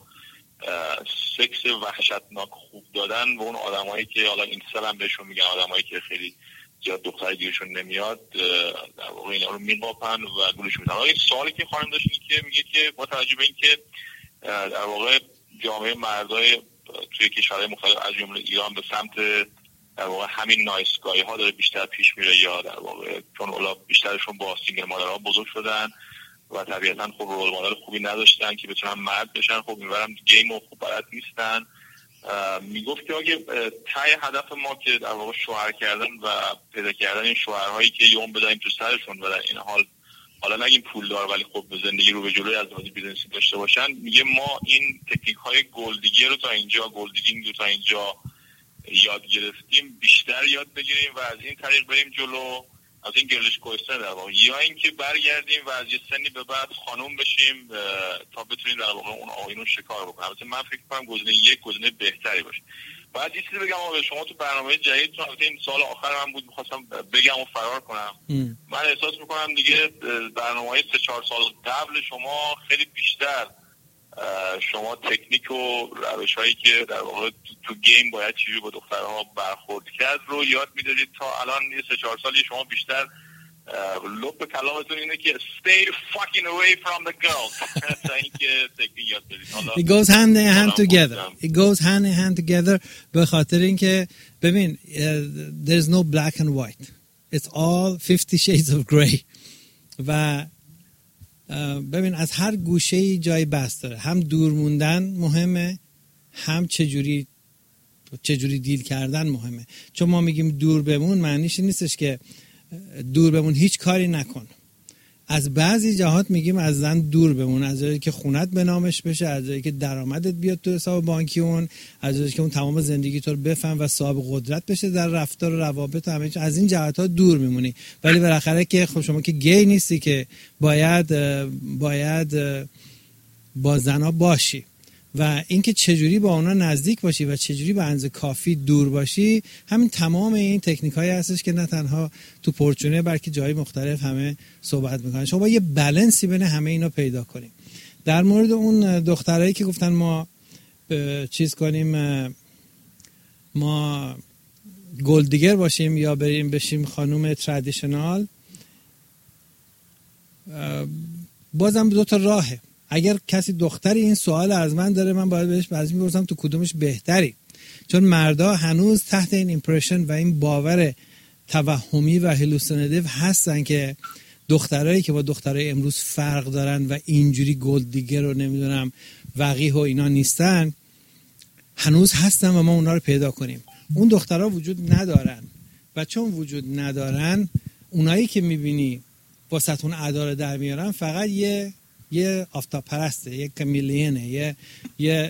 سکس وحشتناک خوب دادن و اون آدمایی که حالا اینسل هم بهشون میگن، آدمایی که خیلی زیاد دختری گیرشون نمیاد، در واقع اینا رو میقاپن و گولش میدن. این سوالی که خانم داشت اینه که میگه که با توجه به اینکه در واقع جامعه مردای توی کشورهای مختلف از جمله ایران به سمت در واقع همین نایسگاهی ها داره بیشتر پیش میره، یا در واقع چون اولا بیشترشون با سینگل مادرها بزرگ شدن و طبیعتا خب رول مدل خوبی نداشتن که بتونن مرد بشن، خب میبرن گیم و خوب بلد نیستن. میگفت که اگه تای هدف ما که در واقع شوهر کردن و پیدا کردن این شوهرهایی که یوم بزنیم تو سرشون و در این حالا نگیم پولدار ولی خب به زندگی رو به جلوی از بازی بیزنسی داشته باشن، میگه ما این تکنیک های گلدیگی رو تا اینجا، گلدیگینگ رو تا اینجا یاد گرفتیم، بیشتر یاد بگیریم و از این طریق بریم جلو، از این گردش کوهستان در واقع، یا اینکه برگردیم و از یه سنی به بعد خانوم بشیم تا بتونیم در واقع اون آقایون رو شکار بکنیم. البته من فکر کنم گزینه یک گزینه بهتری باشه. بعد یه چیزی بگم به شما، تو برنامه جدیدتون، البته این سوال آخر من بود می‌خواستم بگم و فرار کنم، من احساس می‌کنم دیگه برنامه‌های 3-4 سال قبل شما خیلی بیشتر شما تکنیک و روش‌هایی که در واقع تو گیم باید چجوری با دخترها برخورد کرد رو یاد می‌دادید، تا الان یه 3-4 سالی شما بیشتر لب کلامتون اینه که stay fucking away from the girls. اینکه تکنیک یاد بدید. It goes hand in hand together. It goes hand in hand together. به خاطر اینکه ببین there's no black and white. It's all 50 shades of gray. و ببین از هر گوشه‌ای جای بس داره. هم دور موندن مهمه، هم چجوری دیل کردن مهمه. چون ما میگیم دور بمون معنیش نیستش که دور بمون هیچ کاری نکن. از بعضی جهات میگیم از زن دور بمون، از جایی که خونت به نامش بشه، از جایی که درآمدت بیاد تو حساب بانکی اون، از جایی که اون تمام زندگی تو رو بفهم و صاحب قدرت بشه در رفتار و روابط، همه از این جهات ها دور میمونی. ولی بالاخره که خب شما که گی نیستی که باید با زنها باشی و اینکه چجوری با اونا نزدیک باشی و چجوری به اندازه کافی دور باشی، همین تمام این تکنیکایی هستش که نه تنها تو پورچونه بلکه جای مختلف همه صحبت میکنن. شما یه بالانسی بین همه اینا پیدا کنیم. در مورد اون دخترایی که گفتن ما چیز کنیم، ما گلد دیگر باشیم یا بریم بشیم خانوم ترادیشنال، بازم دو تا راهه. اگر کسی دختری این سوال از من داره، من باید بهش میپرسم تو کدومش بهتری، چون مردا هنوز تحت این ایمپرشن و این باور توهمی و هلوسیناتیو هستن که دخترایی که با دخترای امروز فرق دارن و اینجوری گلد دیگر رو نمیدونم وقیح و اینا نیستن، هنوز هستن و ما اونا رو پیدا کنیم. اون دخترها وجود ندارن و چون وجود ندارن، اونایی که میبینی واسه اون اعداد رو در میارن فقط یه آفتاب پرسته، یه کمیلینه، یه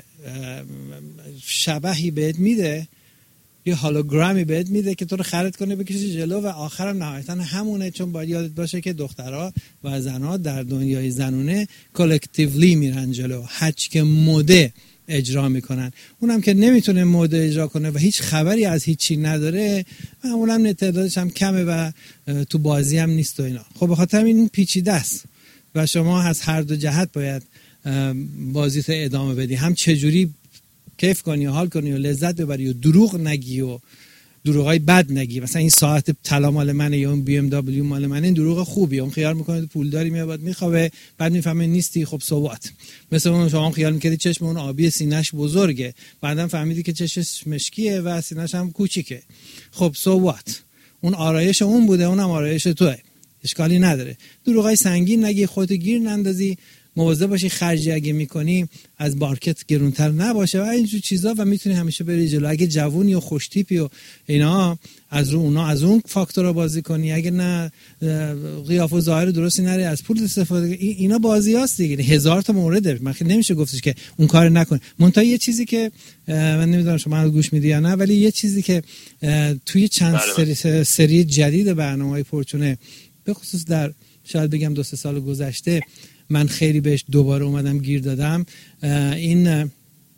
شبحی بهت میده، یه هولوگرامی بهت میده که تو رو خرید کنه بکشی جلو و آخرم نهایتا همونه. چون باید یادت باشه که دخترها و زنها در دنیای زنونه کلکتیولی میرن جلو، هرچی که مده اجرا میکنن. اونم که نمیتونه مده اجرا کنه و هیچ خبری از هیچی نداره، اونم تعدادش هم کمه و تو بازی هم نیست و اینا. خب به خاطر این پیچیده است و شما از هر دو جهت باید بازیت ادامه بدی، هم چجوری کیف کنی و حال کنی و لذت ببری و دروغ نگی و دروغای بد نگی. مثلا این ساعت طلا مال منه یا اون بی ام دبلیو مال منه، این دروغ خوبیه. اون خیال میکنه پولداری میاد میخوابه، بعد میفهمه نیستی. خب سوات. مثلا اون شما خیال میکردی چشم اون آبی سینه‌اش بزرگه، بعدم فهمیدی که چشمش مشکیه و سینه‌ش هم کوچیکه. خب سوات. اون آرایش اون بوده، اونم آرایش توئه، اشکالی نداره. دروغای سنگین نگی، خودت گیر نندازی، مواظب باشی خرجی اگه میکنی از مارکت گرونتر نباشه و اینجور چیزا و میتونی همیشه بری جلو. اگه جوونی و خوش تیپی و اینا از اون فاکتورا بازی کنی، اگه نه قیافه و ظاهر درستی نری، از پول استفاده، اینا بازیاست دیگه. هزار تا مورده، من نمیشه گفتش که اون کار نکن. منتها یه چیزی که من نمیدونم شما گوش میدی یا نه، ولی یه چیزی که توی چند سری جدید برنامه‌های پرچونه به خصوص در شاید بگم 2-3 سال گذشته من خیلی بهش دوباره اومدم گیر دادم، این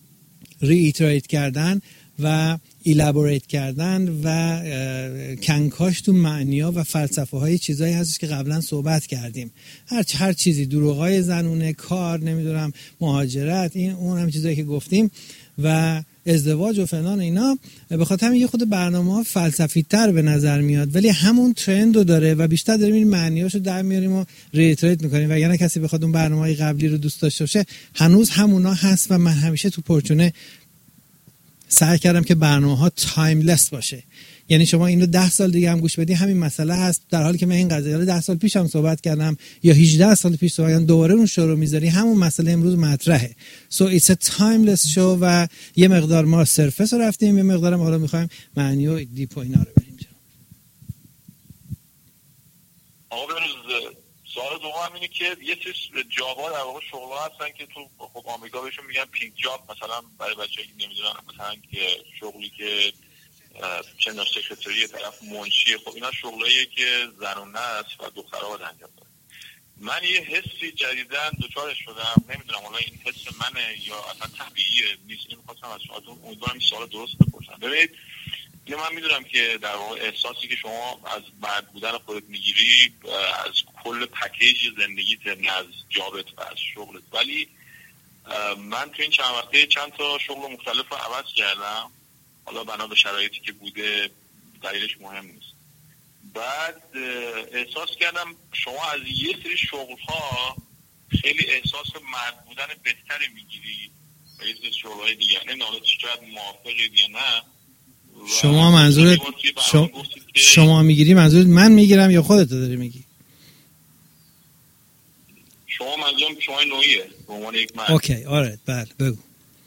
ریتریت کردن و ایلابوریت کردن و کنکاش تو معنی‌ها و فلسفه های چیزایی هستش که قبلا صحبت کردیم. هر چیزی، دروغای زنونه، کار، نمیدونم مهاجرت، این اون هم چیزایی که گفتیم و ازدواج و فلان اینا، به خاطر یه خود برنامه‌ها فلسفی تر به نظر میاد ولی همون ترند رو داره و بیشتر داریم این معنیاشو در میاریم و ریتریت میکنیم. و اگر کسی بخواد اون برنامه‌های قبلی رو دوست داشته باشه، هنوز همونا هست و من همیشه تو پرچونه سعی کردم که برنامه‌ها تایملس باشه. یعنی شما اینو 10 سال دیگه هم گوش بدی همین مسئله هست، در حالی که من این قضیه رو 10 سال پیش هم صحبت کردم یا 18 سال پیش صحبت کردم، دوباره اون شو رو میذاری، همون مسئله امروز مطرحه. So it's a timeless show و یه مقدار ما سرفس رو رفتیم، یه مقدار هم حالا میخوایم معنی و دیپ و اینا رو بریم جلو. آقا بروز سوال دوم اینه که یه چیز جاوا در واقع شغل‌ها هستن که تو خب آمریکا بهشون میگن پینک جاب، مثلا برای بچه‌ای که نمیدونن، مثلا که شغلی که چند سکرتری طرف منشی، خب اینا شغلاییه که زنونه است و دخترها باید انجام بدن. من یه حسی جدیدن دچارش شدم، نمیدونم حالا این حس منه یا اصلا طبیعیه نیست، می‌خواستم از شما امیدوارم این سوال درست بپرسم. ببینید اینو من میدونم که در واقع احساسی که شما از مرد بودن خودت میگیری از کل پکیج زندگیت، نه از جابت و از شغلت، ولی من تو این چند وقته چند تا شغل مختلف رو عوض کردم، حالا بنا به شرایطی که بوده، دلیلش مهم نیست. بعد احساس کردم شما از یه سری شغل‌ها خیلی احساس مرد بودن بهتری میگیری و یه سری شغل‌های دیگه نه، حالا شاید موافقید یا نه. شما منظورت شما میگیری، منظورت من میگیرم یا خودت داری میگی؟ شما منظورم شما نوعیه به عنوان یک مرد. اوکی آره بله بگو.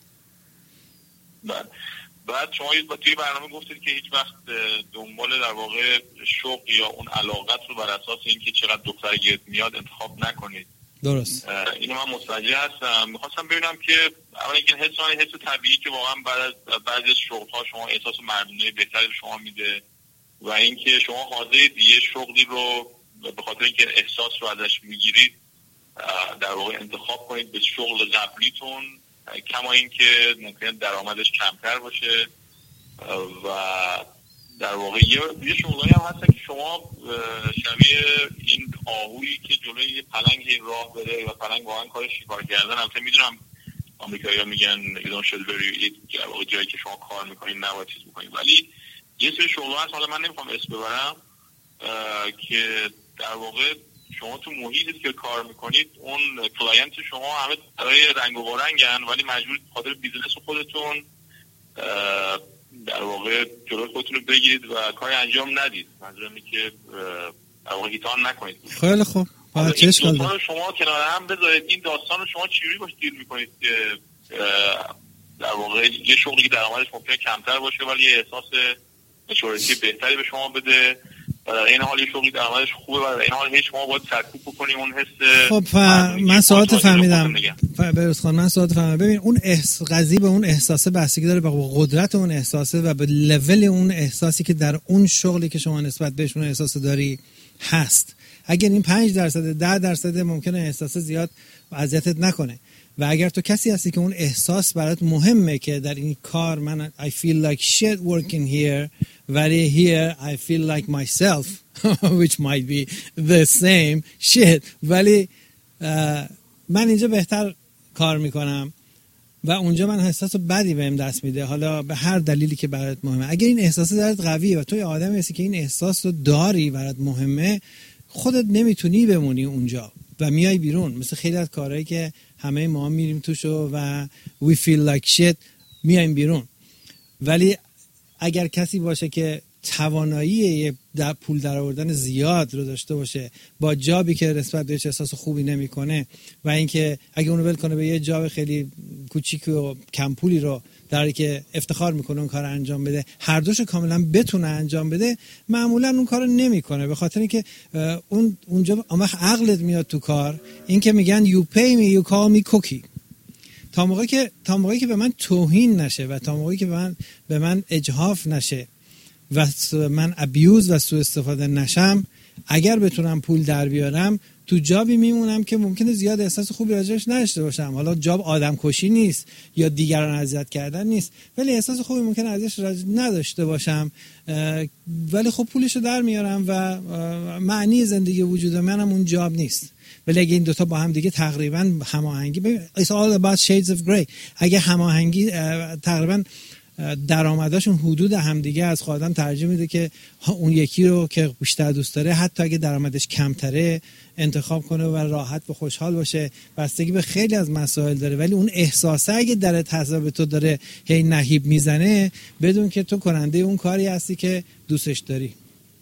بله. بعد شما توی برنامه گفتید که هیچ وقت دنبال در واقع شوق یا اون علاقت رو بر اساس اینکه چقدر دختر گیرت میاد انتخاب نکنید. درست. اینو من متوجه هستم. میخواستم ببینم که اولا اینکه حس طبیعی که واقعا بعد از شغل‌ها شما احساس مردونه بهتری به شما میده و اینکه شما حاضرید یه شغلی رو به خاطر اینکه احساس رو ازش میگیرید در واقع انتخاب کنید به شغل قبلیتون، کما اینکه ممکنه درآمدش کمتر باشه و در واقع یه شغلایی هم هستن که شما شبیه این آهویی که جلوی یه پلنگ راه بره و پلنگ واقعا کار شکار کردن. البته میدونم آمریکایی‌ها میگن you don't should very جایی که شما کار میکنید نباید چیز بکنید، ولی یه سری شغل‌ها هست، حالا من نمیخوام اسم ببرم، که در واقع شما تو محیطی که کار میکنید اون کلاینت شما همه برای رنگ و رنگن، ولی مجبورید خاطر بیزنس خودتون در واقع جلوی خودتون رو بگیرید و کاری انجام ندید. منظورم اینه که در واقع هیتان نکنید. خیلی خوب. این داستان رو شما کنار هم بذارید. این داستان رو شما چجوری باش دیر میکنید که در واقع یه شغلی که درآمدش ممکنه کمتر باشه ولی احساس مچورتی بهتری به شما بده و در این حال شغلی درآمدش خوبه و در این حال هیچ شما باید سرکوب بکنیم اون حس. خب من سوالت فهمیدم بروز خان، من سوالت فهمیدم. ببین اون قضیه به اون احساسه بستگی داره، به قدرت اون احساسه و به لول اون احساسی که در اون شغلی که شما نسبت بهش اون احساس داری هست. اگر این 5% 10% ممکنه احساس زیاد اذیتت نکنه و اگر تو کسی هستی که اون احساس برات مهمه که در این کار من I feel like shit working here ولی here I feel like myself which might be the same shit ولی من اینجا بهتر کار میکنم و اونجا من احساس بدی بهم دست میده، حالا به هر دلیلی که برات مهمه. اگر این احساس درت قویه و توی آدمی هستی که این احساس رو داری برات مهمه، خودت نمیتونی بمونی اونجا و میای بیرون. مثل خیلی از کارهایی که همه ما میریم توشو و we feel like shit میایم بیرون. ولی اگر کسی باشه که توانایی در پول درآوردن زیاد رو داشته باشه با جابی که نسبت بهش احساس خوبی نمیکنه و اینکه اگه اونو ول کنه به یه جاب خیلی کوچیک و کم پولی رو در حالی که افتخار میکنه اون کار انجام بده، هر دوشو کاملا بتونه انجام بده، معمولا اون کارو نمیکنه به خاطر اینکه اونجا اون وقت عقلت میاد تو کار. این که میگن you pay me you call me cookie. تا موقعی که به من توهین نشه و تا موقعی که به من اجحاف نشه و من ابیوز و سوء استفاده نشم، اگر بتونم پول در بیارم تو جابی میمونم که ممکنه زیاد احساس خوبی راجعش نداشته باشم. حالا جاب آدم کشی نیست یا دیگران اذیت کردن نیست، ولی احساس خوبی ممکنه ازش نداشته باشم، ولی خب پولشو در میارم و معنی زندگی وجود منم اون جاب نیست. ولی اگه این دوتا با هم دیگه تقریبا هماهنگی، it's all about shades of gray، اگه هماهنگی تقریبا درآمداشون حدود همدیگه از خودم ترجیح میده که اون یکی رو که بیشتر دوست داره حتی اگه درآمدش کمتره انتخاب کنه و راحت و خوشحال باشه. بستگی به خیلی از مسائل داره، ولی اون احساسه اگه در حساب تو داره هی نهیب میزنه، بدون که تو کننده اون کاری هستی که دوستش داری.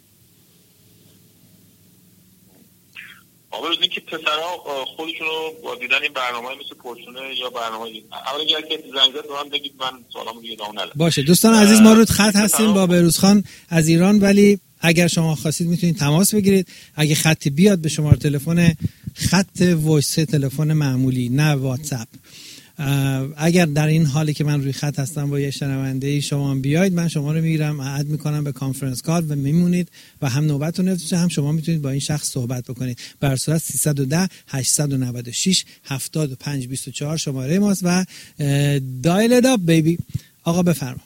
آقا روز این که پسرها خودشون رو با دیدن این برنامه‌های مثل پورشونه یا برنامه‌های اولا که زنگ زد من بگید من سوالامو دیگه ادامه ندم. باشه دوستان عزیز، ما رو خط هستیم با بهروز خان از ایران، ولی اگر شما خواستید میتونید تماس بگیرید. اگه خطی بیاد به شماره تلفن خط وایس تلفن معمولی، نه واتساپ. اگر در این حالی که من روی خط هستم با یه شنونده شما بیاید، من شما رو میگیرم اد میکنم به کانفرنس کال و میمونید و هم نوبتتون نمیشه، هم شما میتونید با این شخص صحبت بکنید. بر صورت 310 896 7524 شماره ماست و دایل ات اپ بیبی. آقا بفرما.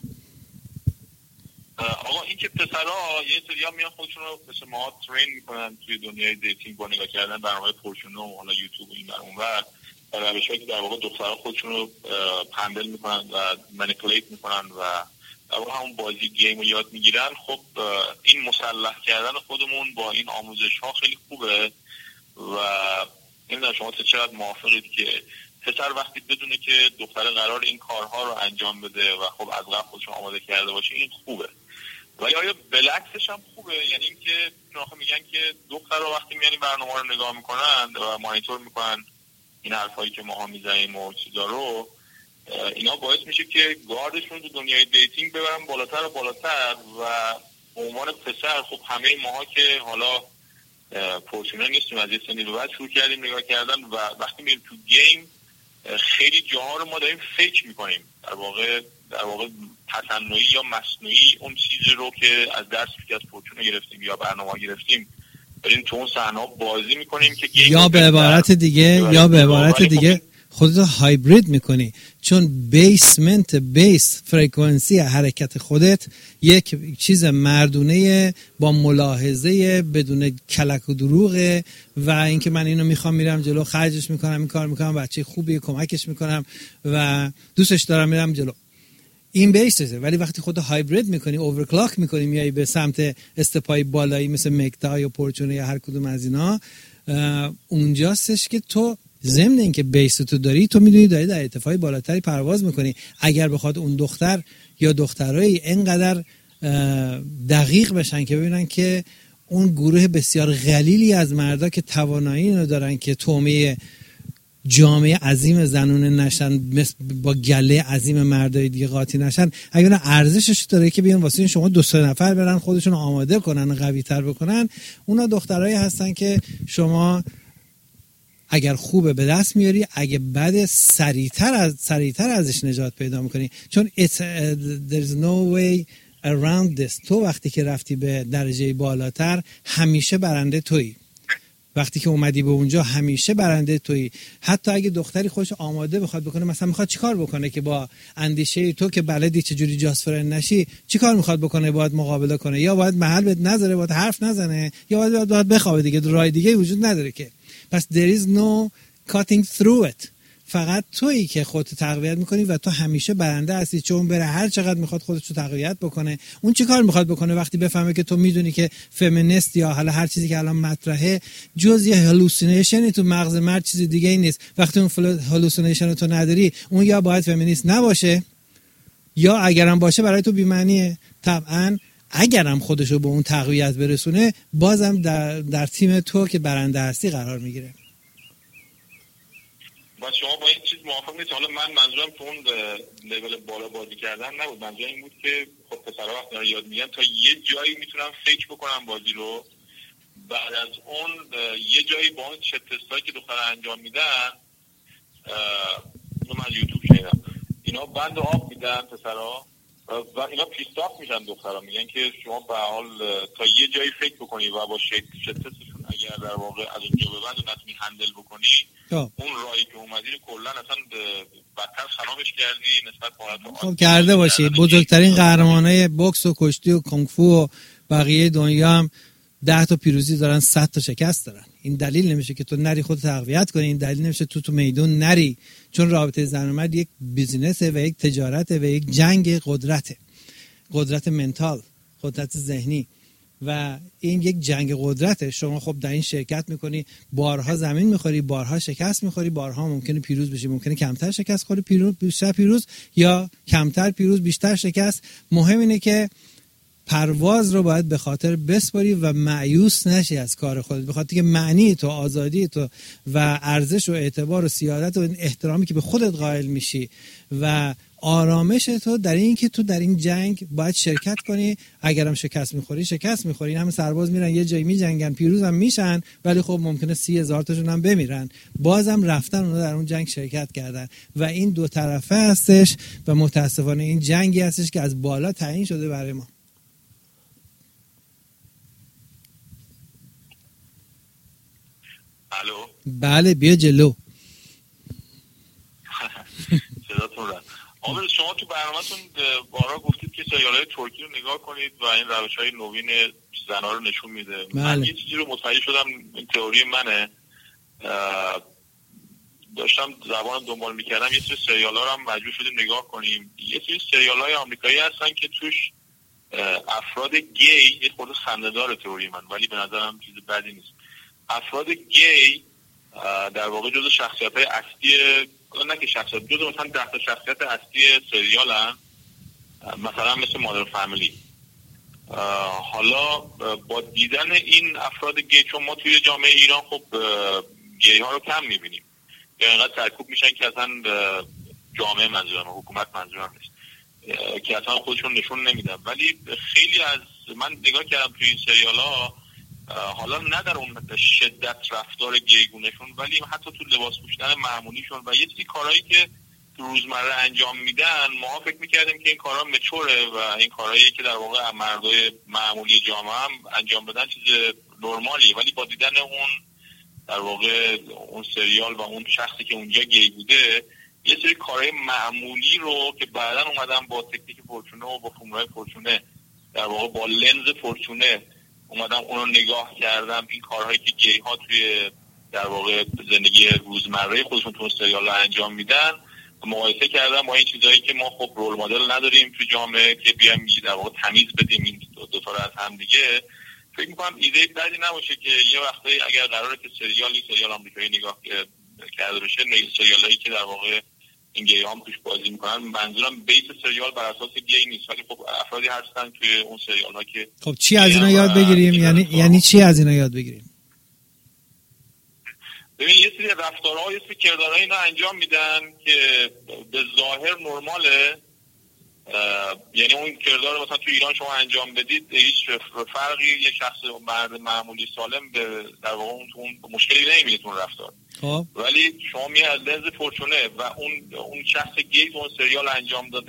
آقا این که پسرها یه سریا میان خودشون رو مثل ما ترین میکنن توی دنیای دیتینگ با نگاه کردن برنامه پورشونه و حالا یوتیوب این برنامه و روش‌هایی که در واقع دخترها خودشون رو هندل میکنن و منیپولیت میکنن و در واقع همون بازی گیم رو یاد میگیرن. خب این مسلح کردن خودمون با این آموزش ها خیلی خوبه و نمیدونم شما چقدر موافقید که پسر وقتی بدونه که دختر قرار این کارها رو انجام بده و خب از قبل خودشون آماده کرده باشه این خوبه، ولی آیا بلکسش هم خوبه؟ یعنی اینکه آخه میگن که دخترها وقتی میان این برنامه‌ها رو نگاه میکنن و مانیتور میکنن این حرفایی که ماها میزنیم و چیزا رو، اینا باعث میشه که گاردشون تو دنیای دیتینگ ببرن بالاتر و بالاتر و به عنوان پسر خب همه ماها که حالا پورشونه نیستیم از یه سنی به بعد شروع کردیم نگاه کردن و وقتی میریم تو گیم خیلی جاها رو ما داریم فکر میکنیم، در واقع تصنعی یا مصنوعی اون چیزی رو که از درسی که از پورشونه گرفتیم یا برنامه گرفتیم بریم تو اون صحنه‌ها بازی میکنیم که یا به عبارت دیگه خودت هایبرید میکنی، چون بیس فرکانسی حرکت خودت یک چیز مردونه با ملاحظه بدون کلک و دروغه و اینکه من اینو میخوام میرم جلو خرجش میکنم این کار میکنم بچه خوبیه کمکش میکنم و دوستش دارم میرم جلو، این بیسه. ولی وقتی خود هایبرید میکنی اوورکلاک میکنی میای به سمت استپای بالایی مثل مکتا یا پورچونه یا هر کدوم از اینا، اونجاستش که تو ضمن اینکه بیس تو داری تو میدونی داری در ارتفاع بالاتری پرواز میکنی. اگر بخواد اون دختر یا دخترایی اینقدر دقیق بشن که ببینن که اون گروه بسیار قلیلی از مردا که توانایی اینو دارن که تومه جامعه عظیم زنونه نشن، مثل با گله عظیم مردای دیگه قاطی نشن، اگه اون ارزشش داره که بیان واسه شما 2-3 نفر برن خودشون آماده کنن، قوی تر بکنن، اونا دخترایی هستن که شما اگر خوبه به دست میاری، اگه بده سریعتر ازش نجات پیدا میکنی. چون there's no way around this. تو وقتی که رفتی به درجه بالاتر همیشه برنده تویی. وقتی که اومدی به اونجا همیشه برنده تویی. حتی اگه دختری خودش آماده بخواد بکنه، مثلا میخواد چیکار بکنه که با اندیشه تو که بلدی چجوری جاست فرند نشی، چیکار میخواد بکنه؟ باید مقابله کنه، یا باید محل بهت نذاره، باید حرف نزنه، یا باید بخوابه دیگه. راه دیگه وجود نداره که. پس there is no cutting through it. فقط تویی که خودت تقویت میکنی و تو همیشه برنده هستی. چون بره هر چقدر میخواد خودش رو تقویت بکنه، اون چی کار میخواد بکنه وقتی بفهمه که تو میدونی که فمینیست یا حالا هر چیزی که الان مطرحه جز یه هالوسینیشنی تو مغز مرد، چیز دیگه ای نیست. وقتی اون هالوسینیشن تو نداری، اون یا باید فمینیست نباشه یا اگرم باشه برای تو بی‌معنیه. طبعا اگرم خودشو به اون تقویت برسونه، بازم در تیم تو که برنده هستی قرار میگیره. و شما با این چیز موافق نیست؟ حالا من منظورم تو اون لیول بالا بازی کردن نبود، منظورم این بود که خب پسرها وقتی دارن یاد میگن تا یه جایی میتونم فکر بکنم بازی رو، بعد از اون یه جایی با اون چت تستایی که دخترها انجام میدن، اینو من یوتیوب شنیدم، اینا بند آب میدن پسرها و اینا پیستاف میشن. دخترها میگن که شما به حال تا یه جایی فکر بکنی و با چت تستشون اگر در واقع از اونجا به بعد نتونی هندل بکنی، اون راهی که اومدی رو کلا اصلا بدتر خرابش کردی نسبت به خب کرده باشی. بزرگترین قهرمانای بوکس و کشتی و کنگ فو و بقیه دنیا هم 10 تا پیروزی دارن، 100 تا شکست دارن. این دلیل نمیشه که تو نری خودت تقویت کنی، این دلیل نمیشه تو میدون نری. چون رابطه زن و مرد یک بیزینسه و یک تجارته و یک جنگ قدرته، قدرت منتال، قدرت ذهنی، و این یک جنگ قدرته. شما خب در این شرکت میکنی، بارها زمین میخوری، بارها شکست میخوری، بارها ممکنه پیروز بشی، ممکنه کمتر شکست خوری، بیشتر پیروز، یا کمتر پیروز بیشتر شکست. مهم اینه که پرواز رو باید به خاطر بسپاری و مایوس نشی از کار خودت، به خاطر که معنی تو، آزادی تو و ارزش و اعتبار و سیادت و احترامی که به خودت قائل میشی و آرامش تو در این که تو در این جنگ باید شرکت کنی. اگرم شکست میخوری، همه سرباز میرن یه جایی میجنگن، پیروز هم میشن، ولی خب ممکنه 30,000 تاشون هم بمیرن، بازم رفتن اونا در اون جنگ شرکت کردن. و این دو طرفه هستش و متاسفانه این جنگی هستش که از بالا تعیین شده برای ما. الو؟ بله بیا جلو. صداتون رفت. آمد شما تو برنامه‌تون بارها گفتید که سریال‌های ترکی رو نگاه کنید و این روش‌های نوین زن‌ها رو نشون میده. من یه چیزی رو متوجه شدم، این تئوری منه، داشتم زبان دنبال می‌کردم، یه سری سریال‌ها رو هم مجبور شدیم نگاه کنیم. یه سری سریال‌های آمریکایی هستن که توش افراد گی، یه خورده خنده‌دار تئوری من ولی به نظرم چیز بدی نیست، افراد گی در واقع جزو شخصیت‌های اصلی، نه که شخصیت، جزو مثلا 10 تا شخصیت اصلی سریالن، مثلا مثل مادر فامیلی. حالا با دیدن این افراد گی، چون ما توی جامعه ایران خب گی ها رو کم میبینیم یا اینقدر سرکوب میشن که اصلا جامعه منظورم، حکومت منظورم نیست، که اصلا خودشون نشون نمیدن. ولی خیلی از من نگاه کردم توی این سریال ها، حالا نه در اون شدت رفتار گیگونشون، ولی حتی تو لباس پوشیدن معمولیشون و یه سری کارهایی که تو روزمره انجام میدن، ما فکر میکردیم که این کارها مچوره و این کارهایی که در واقع مردای معمولی جامعه هم انجام بدن چیز نرمالیه. ولی با دیدن اون در واقع اون سریال و اون شخصی که اونجا گی بوده، یه سری کارهای معمولی رو که بعداً اومدن با تکنیک فورچونه و با فرمولای فورچونه، در واقع با لنز فورچونه اومدم اون رو نگاه کردم، این کارهایی که گی ها توی در واقع زندگی روزمره خودشون تو سریال ها انجام میدن مقایسه کردم با این چیزایی که ما خب رول مدل نداریم تو جامعه که بیایم در واقع تمیز بدیم این دو تا رو از هم دیگه. فکر می‌کنم ایده بدی نباشه که یه وقتایی اگر قراره که سریال آمریکایی نگاه کرده بشه، سریالایی که در واقع این گی هم توش بازی میکنن، منظورم بیس سریال بر اساس گی نیست، ولی خب افرادی هستن توی اون سریال ها که خب چی از اینا یاد بگیریم؟ یعنی چی از اینا یاد بگیریم؟ ببین یه سری رفتارها، یه سری کردارها اینا انجام میدن که به ظاهر نرماله، یعنی اون کردار مثلا تو ایران شما انجام بدید هیچ فرقی یه شخص مرد معمولی سالم به در واقع اون مشکلی نمیبینه اون رفتار. ولی شما میاد از لنز فورچونه و اون شخص گیت اون سریال انجام داده